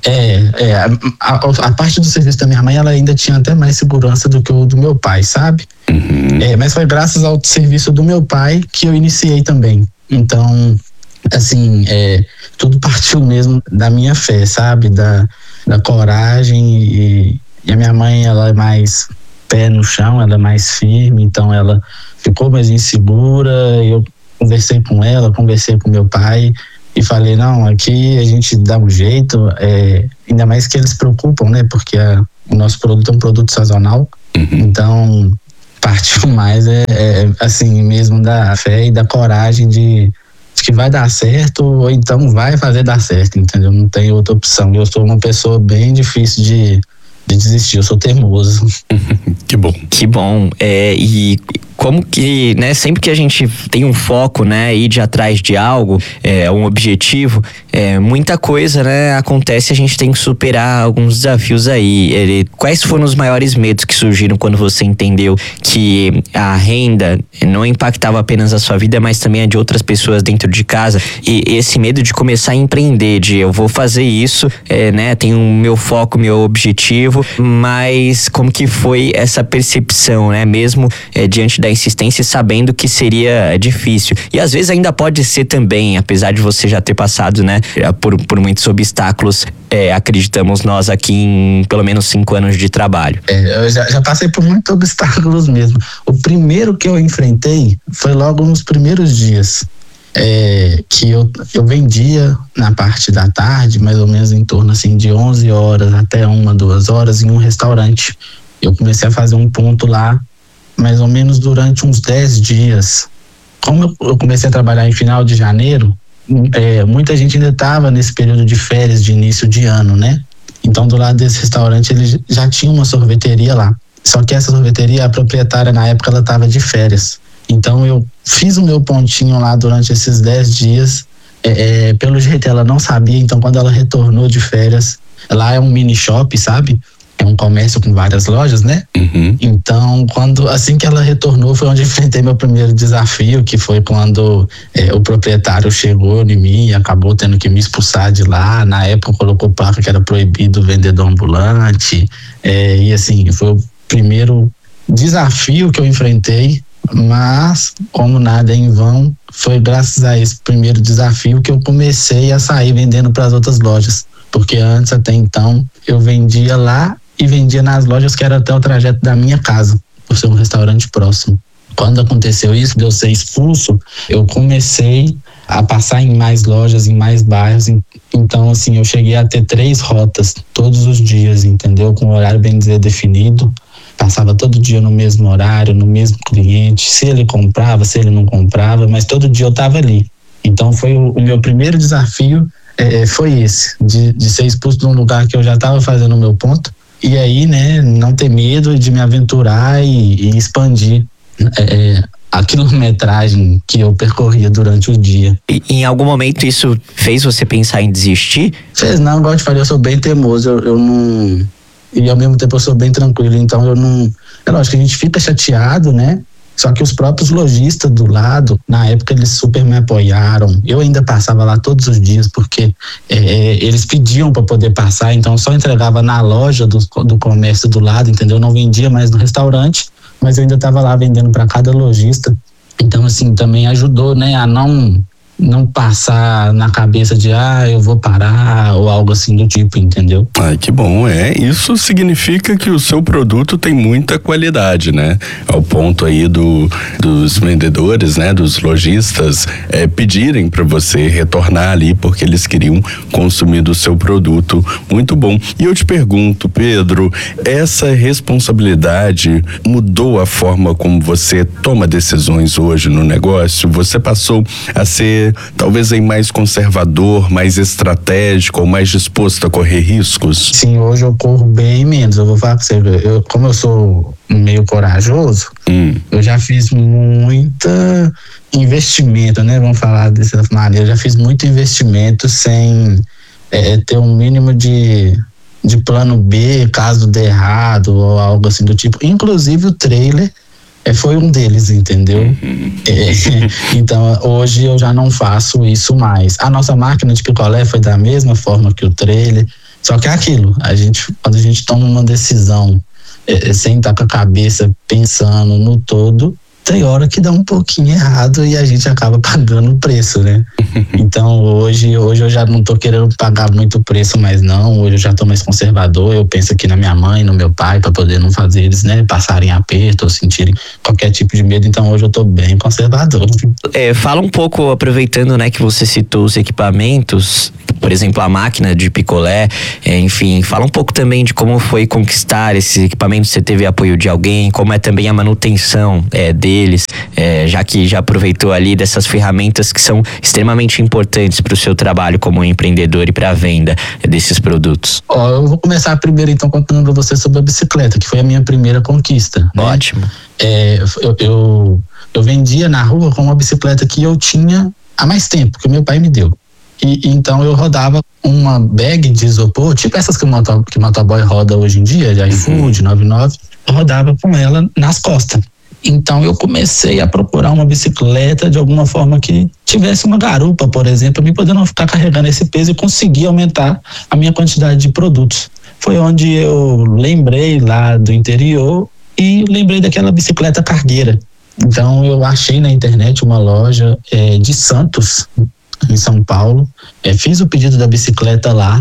É, é a, a, a parte do serviço da minha mãe, ela ainda tinha até mais segurança do que o do meu pai, sabe? Uhum. É, mas foi graças ao serviço do meu pai que eu iniciei também. Então, assim, é, tudo partiu mesmo da minha fé, sabe? Da, da coragem e, e a minha mãe, ela é mais pé no chão, ela é mais firme, então ela ficou mais insegura. Eu conversei com ela, conversei com meu pai e falei, não, aqui a gente dá um jeito, é, ainda mais que eles se preocupam, né? Porque a, o nosso produto é um produto sazonal, uhum. Então partiu mais é, é assim mesmo da fé e da coragem de, de que vai dar certo ou então vai fazer dar certo, entendeu? Não tem outra opção. Eu sou uma pessoa bem difícil de, de desistir, eu sou teimoso. Que bom. Que bom. É, e como que, né, sempre que a gente tem um foco, né, ir de atrás de algo, é, um objetivo, é, muita coisa, né, acontece, a gente tem que superar alguns desafios aí. Ele, quais foram os maiores medos que surgiram quando você entendeu que a renda não impactava apenas a sua vida, mas também a de outras pessoas dentro de casa? E esse medo de começar a empreender, de eu vou fazer isso, é, né, tenho o meu foco, meu objetivo, mas como que foi essa percepção, né, mesmo é, diante da insistência, sabendo que seria difícil. E às vezes ainda pode ser também, apesar de você já ter passado, né, por, por muitos obstáculos, é, acreditamos nós aqui em pelo menos cinco anos de trabalho. É, eu já, já passei por muitos obstáculos mesmo. O primeiro que eu enfrentei foi logo nos primeiros dias. É, que eu, eu vendia na parte da tarde, mais ou menos em torno assim, de onze horas até uma, duas horas em um restaurante. Eu comecei a fazer um ponto lá mais ou menos durante uns dez dias. Como eu, eu comecei a trabalhar em final de janeiro, é, muita gente ainda estava nesse período de férias de início de ano, né? Então do lado desse restaurante ele já tinha uma sorveteria lá. Só que essa sorveteria, a proprietária na época, ela estava de férias. Então eu fiz o meu pontinho lá durante esses dez dias. É, é, pelo jeito ela não sabia, então quando ela retornou de férias, lá é um mini shop, sabe? É um comércio com várias lojas, né? Uhum. Então, quando, assim que ela retornou, foi onde enfrentei meu primeiro desafio, que foi quando é, o proprietário chegou em mim e acabou tendo que me expulsar de lá. Na época colocou placa que era proibido vendedor ambulante. É, e assim, foi o primeiro desafio que eu enfrentei, mas como nada é em vão, foi graças a esse primeiro desafio que eu comecei a sair vendendo para as outras lojas. Porque antes, até então, eu vendia lá e vendia nas lojas que era até o trajeto da minha casa, por ser um restaurante próximo. Quando aconteceu isso, de eu ser expulso, eu comecei a passar em mais lojas, em mais bairros. Então, assim, eu cheguei a ter três rotas todos os dias, entendeu? Com um horário bem dizer definido. Passava todo dia no mesmo horário, no mesmo cliente. Se ele comprava, se ele não comprava, mas todo dia eu estava ali. Então, foi o, o meu primeiro desafio. É, foi esse, de, de ser expulso de um lugar que eu já estava fazendo o meu ponto, e aí, né, não ter medo de me aventurar e, e expandir é, a quilometragem que eu percorria durante o dia. E em algum momento isso fez você pensar em desistir? Fez não, igual eu te falei, eu sou bem teimoso, eu, eu não... E ao mesmo tempo eu sou bem tranquilo, então eu não... É lógico que a gente fica chateado, né? Só que os próprios lojistas do lado, na época eles super me apoiaram. Eu ainda passava lá todos os dias porque é, eles pediam para poder passar, então eu só entregava na loja do, do comércio do lado, entendeu? Eu não vendia mais no restaurante, mas eu ainda estava lá vendendo para cada lojista. Então assim, também ajudou, né, a não... não passar na cabeça de, ah, eu vou parar ou algo assim do tipo, entendeu? Ai, que bom, é. Isso significa que o seu produto tem muita qualidade, né? Ao ponto aí do, dos vendedores, né? Dos lojistas é, pedirem para você retornar ali porque eles queriam consumir do seu produto. Muito bom. E eu te pergunto, Pedro, essa responsabilidade mudou a forma como você toma decisões hoje no negócio? Você passou a ser talvez aí mais conservador, mais estratégico ou mais disposto a correr riscos? Sim, hoje eu corro bem menos. Eu vou falar pra você, eu, como eu sou meio corajoso, hum. eu já fiz muita investimento, né? Vamos falar dessa maneira. Eu já fiz muito investimento sem é, ter um mínimo de, de plano B, caso dê errado ou algo assim do tipo. Inclusive o trailer É, foi um deles, entendeu? Uhum. É, então, hoje eu já não faço isso mais. A nossa máquina de picolé foi da mesma forma que o trailer. Só que é aquilo, a gente, quando a gente toma uma decisão é, sem estar com a cabeça pensando no todo, tem hora que dá um pouquinho errado e a gente acaba pagando o preço, né? Então hoje, hoje eu já não tô querendo pagar muito preço mais não, hoje eu já tô mais conservador, eu penso aqui na minha mãe, no meu pai, para poder não fazer eles, né, passarem aperto ou sentirem qualquer tipo de medo, então hoje eu tô bem conservador. É, fala um pouco, aproveitando, né, que você citou os equipamentos, por exemplo, a máquina de picolé, é, enfim, fala um pouco também de como foi conquistar esses equipamentos, você teve apoio de alguém, como é também a manutenção é, deles, é, já que já aproveitou ali dessas ferramentas que são extremamente importantes para o seu trabalho como empreendedor e para a venda desses produtos. Ó, eu vou começar primeiro então contando para você sobre a bicicleta, que foi a minha primeira conquista, né? Ótimo. É, eu, eu, eu vendia na rua com uma bicicleta que eu tinha há mais tempo, que o meu pai me deu. E, então eu rodava uma bag de isopor, tipo essas que o, moto, que o motoboy roda hoje em dia, de iFood, noventa e nove, eu rodava com ela nas costas. Então eu comecei a procurar uma bicicleta de alguma forma que tivesse uma garupa, por exemplo, para mim poder não ficar carregando esse peso e conseguir aumentar a minha quantidade de produtos. Foi onde eu lembrei lá do interior e lembrei daquela bicicleta cargueira. Então eu achei na internet uma loja é, de Santos, em São Paulo, é, fiz o pedido da bicicleta lá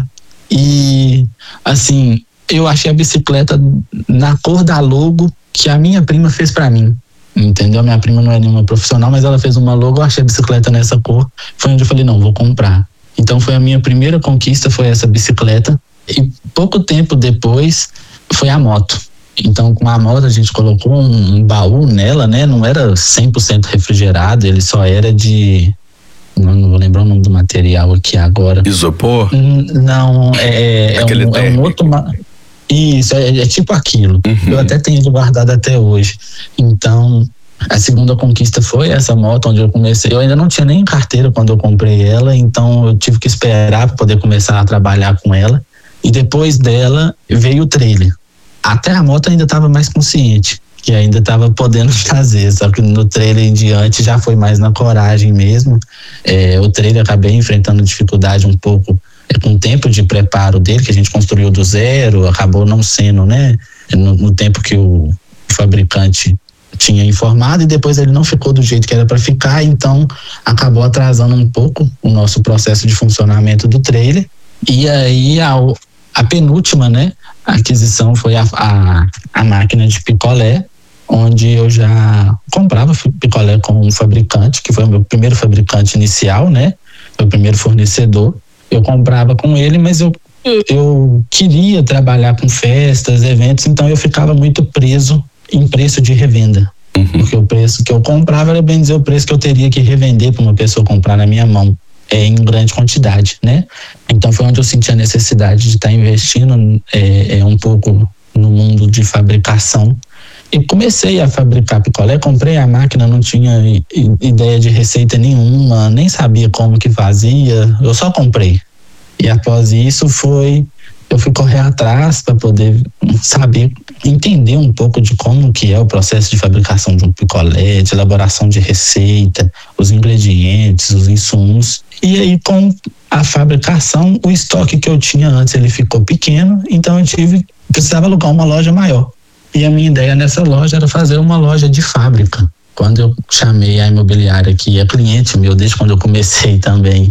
e assim, eu achei a bicicleta na cor da logo que a minha prima fez pra mim, entendeu? A minha prima não é nenhuma profissional, mas ela fez uma logo, eu achei a bicicleta nessa cor, foi onde eu falei, não, vou comprar. Então foi a minha primeira conquista, foi essa bicicleta, e pouco tempo depois foi a moto. Então com a moto a gente colocou um, um baú nela, né? Não era cem por cento refrigerado, ele só era de... Não, não vou lembrar o nome do material aqui agora. Isopor? N- não, é, é, um, é um outro... Ma- Isso, é, é tipo aquilo. Uhum. Eu até tenho ele guardado até hoje. Então, a segunda conquista foi essa moto, onde eu comecei. Eu ainda não tinha nem carteira quando eu comprei ela, então eu tive que esperar para poder começar a trabalhar com ela. E depois dela veio o trailer. Até a moto ainda estava mais consciente, que ainda estava podendo fazer, só que no trailer em diante já foi mais na coragem mesmo. É, o trailer acabei enfrentando dificuldade um pouco com o tempo de preparo dele, que a gente construiu do zero, acabou não sendo, né, no, no tempo que o fabricante tinha informado, e depois ele não ficou do jeito que era para ficar, então acabou atrasando um pouco o nosso processo de funcionamento do trailer. E aí a, a penúltima, né, aquisição foi a, a, a máquina de picolé, onde eu já comprava picolé com um fabricante, que foi o meu primeiro fabricante inicial, né, foi o primeiro fornecedor. Eu comprava com ele, mas eu, eu, eu queria trabalhar com festas, eventos, então eu ficava muito preso em preço de revenda. Uhum. Porque o preço que eu comprava era, bem dizer, o preço que eu teria que revender para uma pessoa comprar na minha mão, é, em grande quantidade, né? Então foi onde eu senti a necessidade de estar investindo é, é, um pouco no mundo de fabricação. E comecei a fabricar picolé, comprei a máquina, não tinha ideia de receita nenhuma, nem sabia como que fazia, eu só comprei. E após isso foi, eu fui correr atrás para poder saber, entender um pouco de como que é o processo de fabricação de um picolé, de elaboração de receita, os ingredientes, os insumos. E aí com a fabricação, o estoque que eu tinha antes, ele ficou pequeno, então eu tive, precisava alugar uma loja maior. E a minha ideia nessa loja era fazer uma loja de fábrica. Quando eu chamei a imobiliária, que é cliente meu desde quando eu comecei também,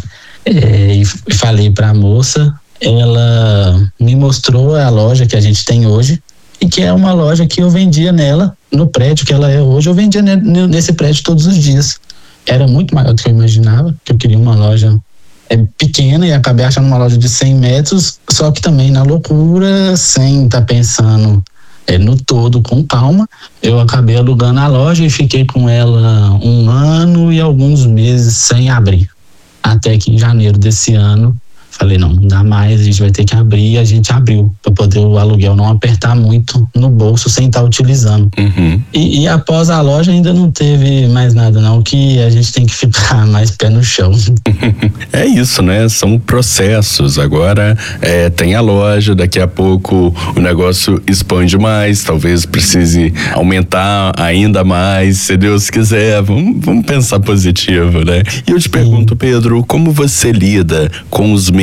é, e falei para a moça, ela me mostrou a loja que a gente tem hoje, e que é uma loja que eu vendia nela, no prédio que ela é hoje, eu vendia nesse prédio todos os dias. Era muito maior do que eu imaginava, que eu queria uma loja é, pequena, e acabei achando uma loja de cem metros, só que também na loucura, sem estar tá pensando... É, no todo, com calma, eu acabei alugando a loja e fiquei com ela um ano e alguns meses sem abrir. Até que em janeiro desse ano, falei, não, não dá mais, a gente vai ter que abrir, e a gente abriu, para poder o aluguel não apertar muito no bolso sem estar utilizando. Uhum. E, e após a loja ainda não teve mais nada não, que a gente tem que ficar mais pé no chão. É isso, né? São processos. Agora é, tem a loja, daqui a pouco o negócio expande mais, talvez precise aumentar ainda mais, se Deus quiser. Vamos, vamos pensar positivo, né? E eu te pergunto, Pedro, como você lida com os medos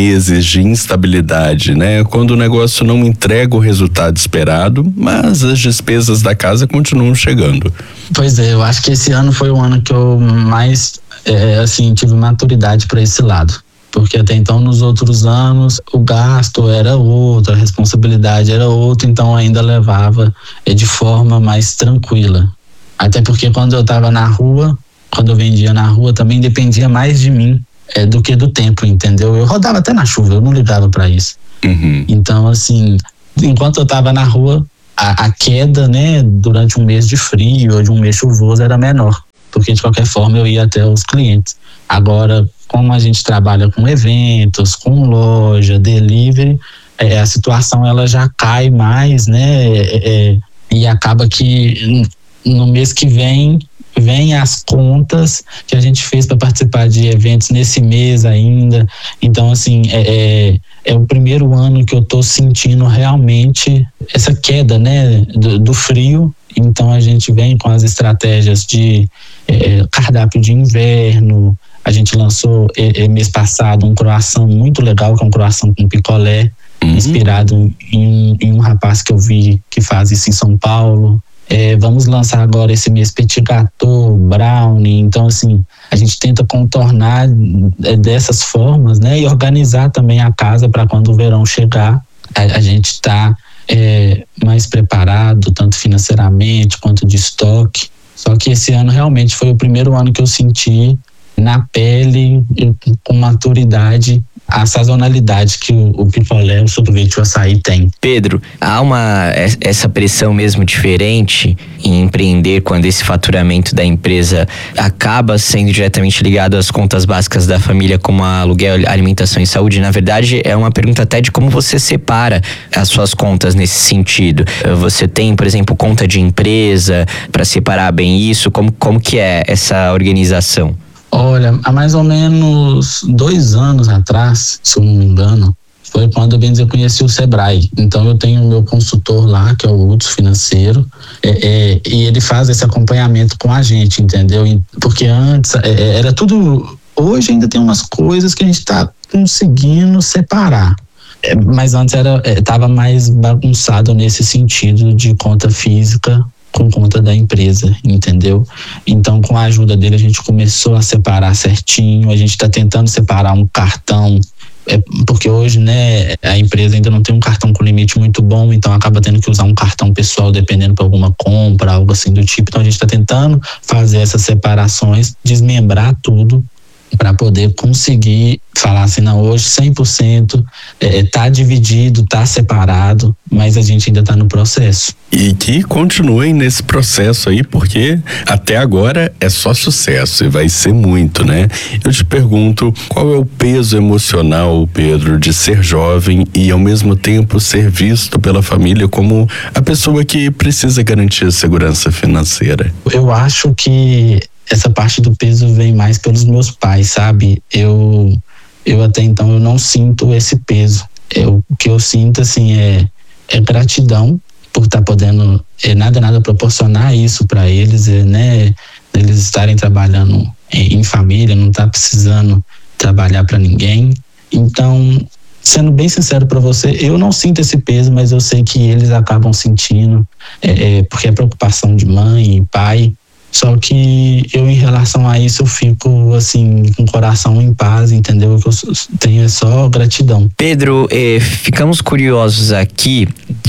meses de instabilidade, né? Quando o negócio não entrega o resultado esperado, mas as despesas da casa continuam chegando. Pois é, eu acho que esse ano foi o ano que eu mais, é, assim, tive maturidade para esse lado. Porque até então, nos outros anos, o gasto era outro, a responsabilidade era outra, então ainda levava é, de forma mais tranquila. Até porque quando eu estava na rua, quando eu vendia na rua, também dependia mais de mim é, do que do tempo, entendeu? Eu rodava até na chuva, eu não ligava para isso. Uhum. Então, assim, enquanto eu estava na rua, a, a queda, né, durante um mês de frio ou de um mês chuvoso era menor, porque de qualquer forma eu ia até os clientes. Agora, como a gente trabalha com eventos, com loja, delivery, é, a situação ela já cai mais, né? É, é, e acaba que no mês que vem, vem as contas que a gente fez para participar de eventos nesse mês ainda. Então, assim, é, é, é o primeiro ano que eu estou sentindo realmente essa queda, né? Do, do frio. Então, a gente vem com as estratégias de é, cardápio de inverno. A gente lançou é, mês passado um croissant muito legal, que é um croissant com picolé, uhum. inspirado em, em um rapaz que eu vi que faz isso em São Paulo. É, vamos lançar agora esse mês petit gâteau, brownie. Então, assim, a gente tenta contornar é, dessas formas, né? E organizar também a casa para quando o verão chegar, a, a gente está é, mais preparado, tanto financeiramente quanto de estoque. Só que esse ano realmente foi o primeiro ano que eu senti na pele, com maturidade, a sazonalidade que o, o picolé, o sorvete, o açaí tem. Pedro, há uma essa pressão mesmo diferente em empreender quando esse faturamento da empresa acaba sendo diretamente ligado às contas básicas da família, como a aluguel, alimentação e saúde? Na verdade, é uma pergunta até de como você separa as suas contas nesse sentido. Você tem, por exemplo, conta de empresa para separar bem isso? Como, como que é essa organização? Olha, há mais ou menos dois anos atrás, se eu não me engano, foi quando eu, bem dizer, conheci o Sebrae. Então eu tenho o meu consultor lá, que é o Hudson Financeiro, é, é, e ele faz esse acompanhamento com a gente, entendeu? Porque antes é, era tudo... Hoje ainda tem umas coisas que a gente está conseguindo separar. É, mas antes era estava mais bagunçado nesse sentido de conta física com conta da empresa, entendeu? Então, com a ajuda dele, a gente começou a separar certinho. A gente está tentando separar um cartão, é, porque hoje, né, a empresa ainda não tem um cartão com limite muito bom, então acaba tendo que usar um cartão pessoal dependendo para alguma compra, algo assim do tipo. Então, a gente está tentando fazer essas separações, desmembrar tudo, para poder conseguir falar assim, não, hoje cem por cento é, tá dividido, tá separado, mas a gente ainda tá no processo. E que continuem nesse processo aí, porque até agora é só sucesso e vai ser muito, né? Eu te pergunto, qual é o peso emocional, Pedro, de ser jovem e ao mesmo tempo ser visto pela família como a pessoa que precisa garantir a segurança financeira? Eu acho que essa parte do peso vem mais pelos meus pais, sabe? Eu, eu até então eu não sinto esse peso. Eu, o que eu sinto, assim, é, é gratidão por estar podendo, é, nada, nada proporcionar isso para eles, é, né? Eles estarem trabalhando em, em família, não tá precisando trabalhar para ninguém. Então, sendo bem sincero para você, eu não sinto esse peso, mas eu sei que eles acabam sentindo, é, é, porque é preocupação de mãe e pai. Só que eu, em relação a isso, eu fico, assim, com o coração em paz, entendeu? O que eu tenho é só gratidão. Pedro, eh, ficamos curiosos aqui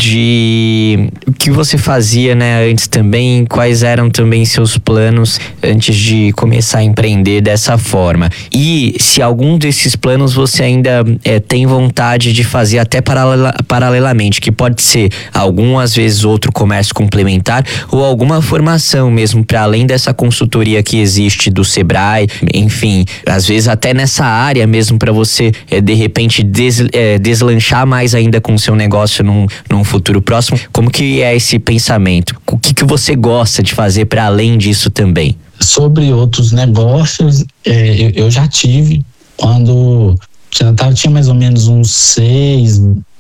de o que você fazia, né, antes também, quais eram também seus planos antes de começar a empreender dessa forma. E se algum desses planos você ainda eh, tem vontade de fazer até paralela, paralelamente, que pode ser algum, às vezes, outro comércio complementar ou alguma formação mesmo para além dessa consultoria que existe do Sebrae, enfim, às vezes até nessa área mesmo para você, é, de repente, des, é, deslanchar mais ainda com o seu negócio num, num futuro próximo. Como que é esse pensamento? O que, que você gosta de fazer para além disso também? Sobre outros negócios, é, eu, eu já tive, quando já tava, tinha mais ou menos uns seis,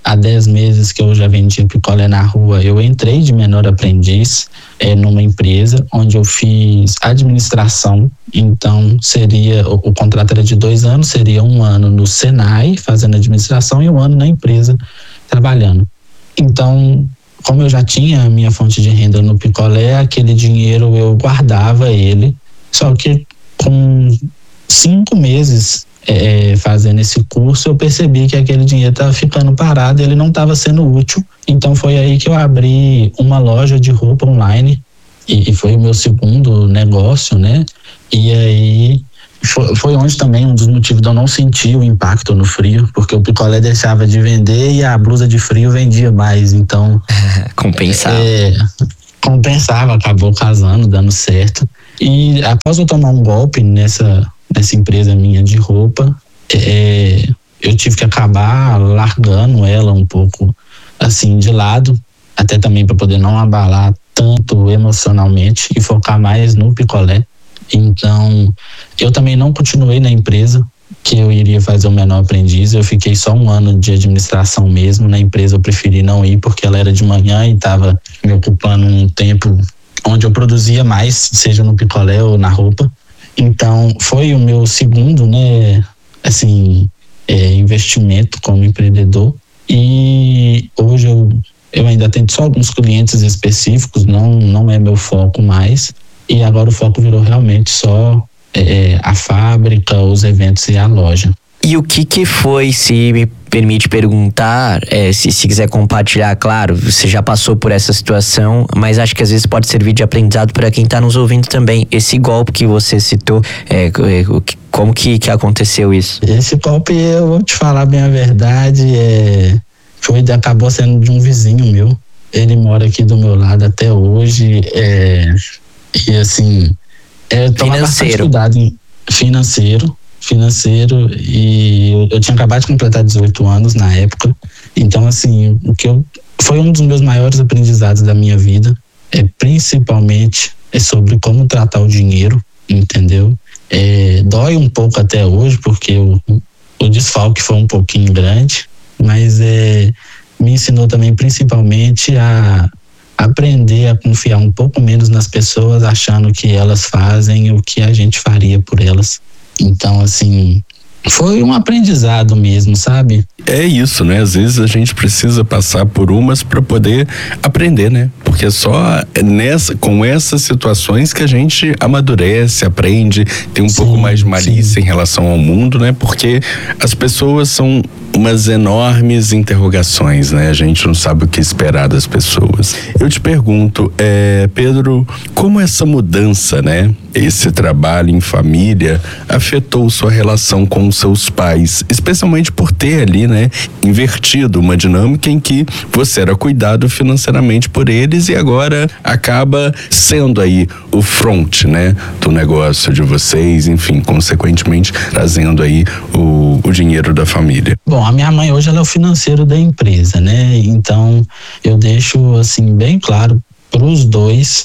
há dez meses que eu já vendia picolé na rua, eu entrei de menor aprendiz é, numa empresa onde eu fiz administração. Então seria, o, o contrato era de dois anos, seria um ano no Senai fazendo administração e um ano na empresa trabalhando. Então, como eu já tinha a minha fonte de renda no picolé, aquele dinheiro eu guardava ele, só que com cinco meses É, fazendo esse curso, eu percebi que aquele dinheiro estava ficando parado e ele não estava sendo útil. Então foi aí que eu abri uma loja de roupa online e, e foi o meu segundo negócio, né? E aí foi, foi onde também um dos motivos de eu não sentir o impacto no frio, porque o picolé deixava de vender e a blusa de frio vendia mais, então compensava. É, compensava, acabou casando, dando certo. E após eu tomar um golpe nessa nessa empresa minha de roupa, é, eu tive que acabar largando ela um pouco assim de lado, até também para poder não abalar tanto emocionalmente e focar mais no picolé. Então, eu também não continuei na empresa que eu iria fazer o menor aprendiz, eu fiquei só um ano de administração mesmo. Na empresa eu preferi não ir porque ela era de manhã e estava me ocupando um tempo onde eu produzia mais, seja no picolé ou na roupa. Então, foi o meu segundo, né, assim, é, investimento como empreendedor. E hoje eu, eu ainda tenho só alguns clientes específicos, não, não é meu foco mais. E agora o foco virou realmente só é, a fábrica, os eventos e a loja. E o que que foi, se me permite perguntar, é, se, se quiser compartilhar, claro, você já passou por essa situação, mas acho que às vezes pode servir de aprendizado para quem está nos ouvindo também. Esse golpe que você citou, é, é, como que, que aconteceu isso? Esse golpe, eu vou te falar bem a verdade, é, foi, acabou sendo de um vizinho meu. Ele mora aqui do meu lado até hoje, é, e assim, é, tomar bastante cuidado em financeiro. financeiro e eu tinha acabado de completar dezoito anos na época, então assim, o que eu, foi um dos meus maiores aprendizados da minha vida, é principalmente é sobre como tratar o dinheiro, entendeu? É, dói um pouco até hoje porque o, o desfalque foi um pouquinho grande, mas é, me ensinou também principalmente a aprender a confiar um pouco menos nas pessoas, achando que elas fazem o que a gente faria por elas. Então, assim, foi um aprendizado mesmo, sabe? É isso, né? Às vezes a gente precisa passar por umas para poder aprender, né? Porque é só nessa, com essas situações que a gente amadurece, aprende, tem um sim, pouco mais de malícia sim. em relação ao mundo, né? Porque as pessoas são umas enormes interrogações, né? A gente não sabe o que esperar das pessoas. Eu te pergunto, é, Pedro, como essa mudança, né? Esse trabalho em família afetou sua relação com seus pais, especialmente por ter ali, né? Invertido uma dinâmica em que você era cuidado financeiramente por eles e agora acaba sendo aí o front, né? Do negócio de vocês, enfim, consequentemente trazendo aí o, o dinheiro da família. Bom, a minha mãe hoje ela é o financeiro da empresa, né? Então eu deixo assim bem claro para os dois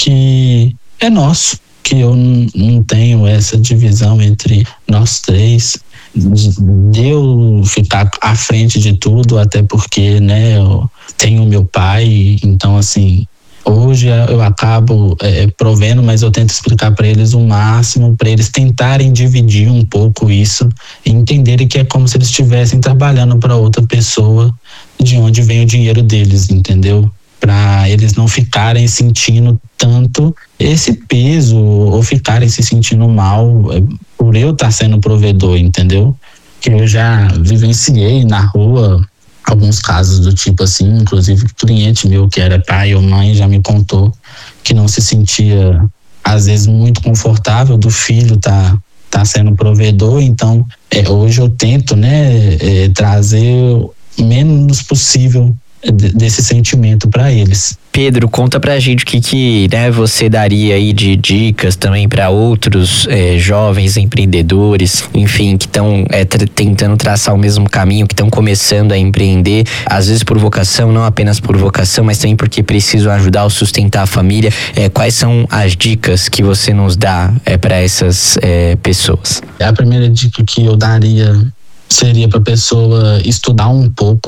que é nosso, que eu n- não tenho essa divisão entre nós três, de, de eu ficar à frente de tudo, até porque, né, eu tenho meu pai, então assim, hoje eu acabo é, provendo, mas eu tento explicar para eles o máximo, para eles tentarem dividir um pouco isso e entenderem que é como se eles estivessem trabalhando para outra pessoa, de onde vem o dinheiro deles, entendeu? Para eles não ficarem sentindo tanto esse peso ou ficarem se sentindo mal por eu estar sendo provedor, entendeu? Que eu já vivenciei na rua alguns casos do tipo assim, inclusive cliente meu que era pai ou mãe já me contou que não se sentia às vezes muito confortável do filho tá, tá sendo provedor, então é, hoje eu tento, né, é, trazer o menos possível desse sentimento para eles. Pedro, conta pra gente o que, que né, você daria aí de dicas também para outros é, jovens empreendedores, enfim, que estão é, tra- tentando traçar o mesmo caminho, que estão começando a empreender, às vezes por vocação, não apenas por vocação, mas também porque precisam ajudar ou sustentar a família. É, quais são as dicas que você nos dá é, para essas é, pessoas? A primeira dica que eu daria seria para a pessoa estudar um pouco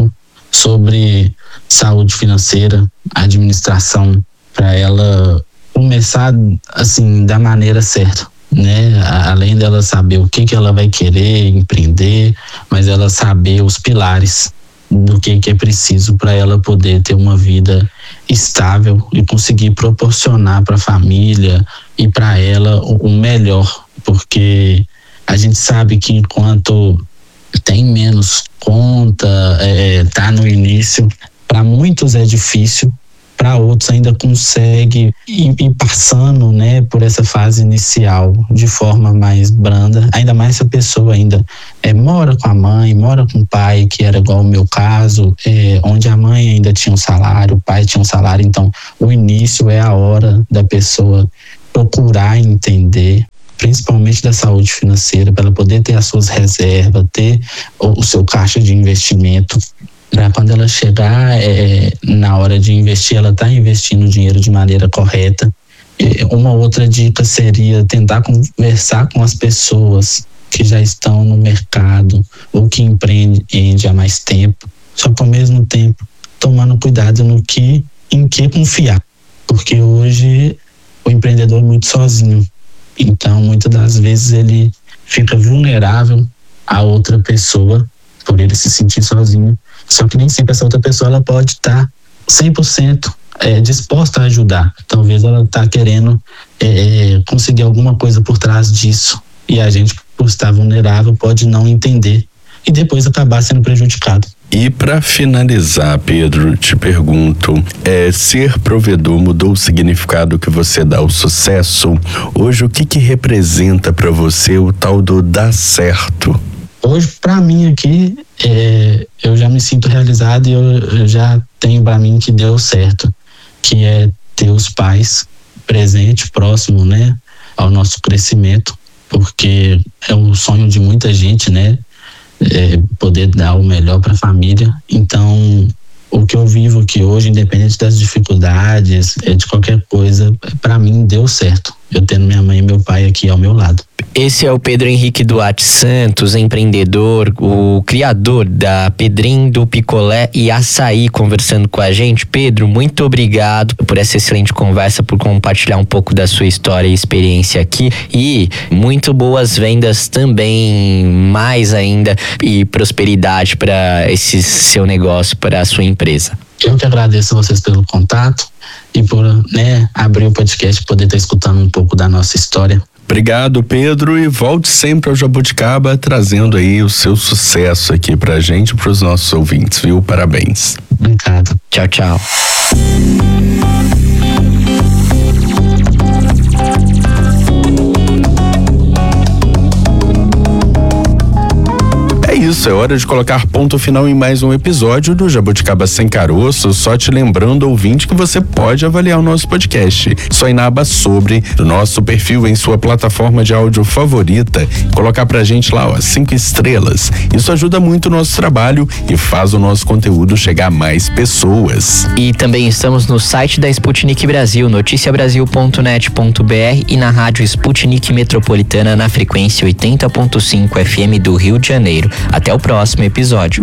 sobre saúde financeira, administração, para ela começar assim da maneira certa, né? Além dela saber o que que ela vai querer empreender, mas ela saber os pilares do que que é preciso para ela poder ter uma vida estável e conseguir proporcionar para a família e para ela o melhor, porque a gente sabe que enquanto tem menos conta, é, tá no início, para muitos é difícil, para outros ainda consegue ir, ir passando, né, por essa fase inicial de forma mais branda, ainda mais se a pessoa ainda é, mora com a mãe, mora com o pai, que era igual o meu caso, é, onde a mãe ainda tinha um salário, o pai tinha um salário, então o início é a hora da pessoa procurar entender, principalmente da saúde financeira, para ela poder ter as suas reservas, ter o, o seu caixa de investimento, para quando ela chegar é, na hora de investir, ela está investindo o dinheiro de maneira correta. É, uma outra dica seria tentar conversar com as pessoas que já estão no mercado ou que empreendem há mais tempo, só que ao mesmo tempo tomando cuidado no que, em que confiar, porque hoje o empreendedor é muito sozinho, então muitas das vezes ele fica vulnerável a outra pessoa por ele se sentir sozinho. Só que nem sempre essa outra pessoa ela pode estar cem por cento é, disposta a ajudar. Talvez ela está querendo é, conseguir alguma coisa por trás disso. E a gente, por estar vulnerável, pode não entender e depois acabar sendo prejudicado. E para finalizar, Pedro, te pergunto, é, ser provedor mudou o significado que você dá ao sucesso? Hoje, o que que representa para você o tal do dar certo? Hoje, para mim aqui, é, eu já me sinto realizado e eu, eu já tenho para mim que deu certo, que é ter os pais presentes, próximo, né, ao nosso crescimento, porque é um sonho de muita gente, né, é, poder dar o melhor para a família. Então, o que eu vivo aqui hoje, independente das dificuldades, é, de qualquer coisa, para mim deu certo, eu tendo minha mãe e meu pai aqui ao meu lado. Esse é o Pedro Henrique Duarte Santos, empreendedor, o criador da Pedrinho do Picolé e Açaí, conversando com a gente. Pedro, muito obrigado por essa excelente conversa, por compartilhar um pouco da sua história e experiência aqui, e muito boas vendas também, mais ainda, e prosperidade para esse seu negócio, para a sua empresa. Eu que agradeço a vocês pelo contato e por, né, abrir o podcast, poder estar escutando um pouco da nossa história. Obrigado, Pedro, e volte sempre ao Jabuticaba trazendo aí o seu sucesso aqui pra gente e pros nossos ouvintes, viu? Parabéns. Obrigado. Tchau, tchau. É isso, é hora de colocar ponto final em mais um episódio do Jabuticaba Sem Caroço. Só te lembrando, ouvinte, que você pode avaliar o nosso podcast. Só ir na aba sobre do nosso perfil em sua plataforma de áudio favorita, colocar pra gente lá, ó, cinco estrelas. Isso ajuda muito o nosso trabalho e faz o nosso conteúdo chegar a mais pessoas. E também estamos no site da Sputnik Brasil, noticia brasil ponto net ponto b r, e na rádio Sputnik Metropolitana na frequência oitenta ponto cinco F M do Rio de Janeiro. Até o próximo episódio.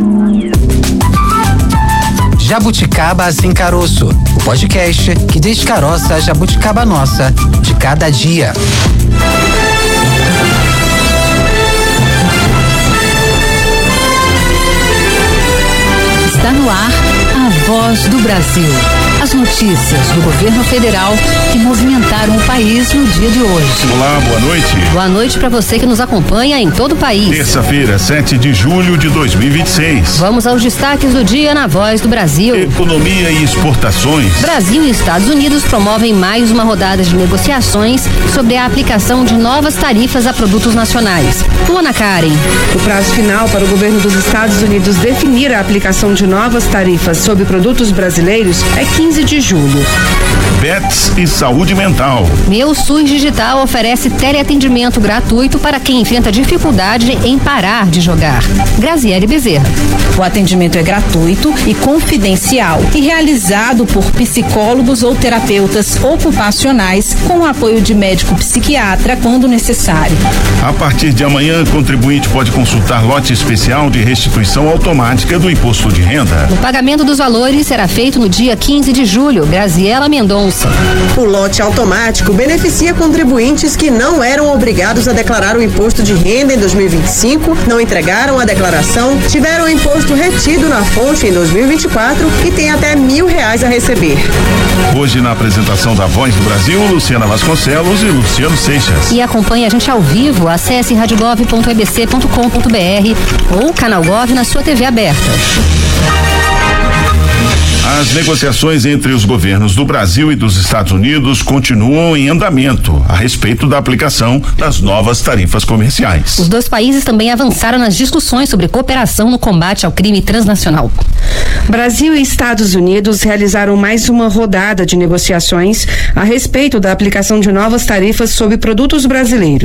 Jabuticaba Sem Caroço, o podcast que descaroça a jabuticaba nossa de cada dia. Está no ar a Voz do Brasil. As notícias do governo federal que movimentaram o país no dia de hoje. Olá, boa noite. Boa noite para você que nos acompanha em todo o país. Terça-feira, sete de julho de dois mil e vinte e seis. Vamos aos destaques do dia na Voz do Brasil. Economia e exportações. Brasil e Estados Unidos promovem mais uma rodada de negociações sobre a aplicação de novas tarifas a produtos nacionais. Luana Karen. O prazo final para o governo dos Estados Unidos definir a aplicação de novas tarifas sobre produtos brasileiros é quinze quinze de julho. Bets e saúde mental. Meu SUS Digital oferece teleatendimento gratuito para quem enfrenta dificuldade em parar de jogar. Graziele Bezerra. O atendimento é gratuito e confidencial e realizado por psicólogos ou terapeutas ocupacionais com apoio de médico psiquiatra quando necessário. A partir de amanhã, o contribuinte pode consultar lote especial de restituição automática do imposto de renda. O pagamento dos valores será feito no dia quinze de julho. Graziela Mendonça. O lote automático beneficia contribuintes que não eram obrigados a declarar o imposto de renda em dois mil e vinte e cinco, não entregaram a declaração, tiveram o imposto retido na fonte em dois mil e vinte e quatro e têm até mil reais a receber. Hoje, na apresentação da Voz do Brasil, Luciana Vasconcelos e Luciano Seixas. E acompanhe a gente ao vivo. Acesse radiogov ponto e b c ponto com ponto b r ou Canal Gov na sua T V aberta. As negociações entre os governos do Brasil e dos Estados Unidos continuam em andamento a respeito da aplicação das novas tarifas comerciais. Os dois países também avançaram nas discussões sobre cooperação no combate ao crime transnacional. Brasil e Estados Unidos realizaram mais uma rodada de negociações a respeito da aplicação de novas tarifas sobre produtos brasileiros.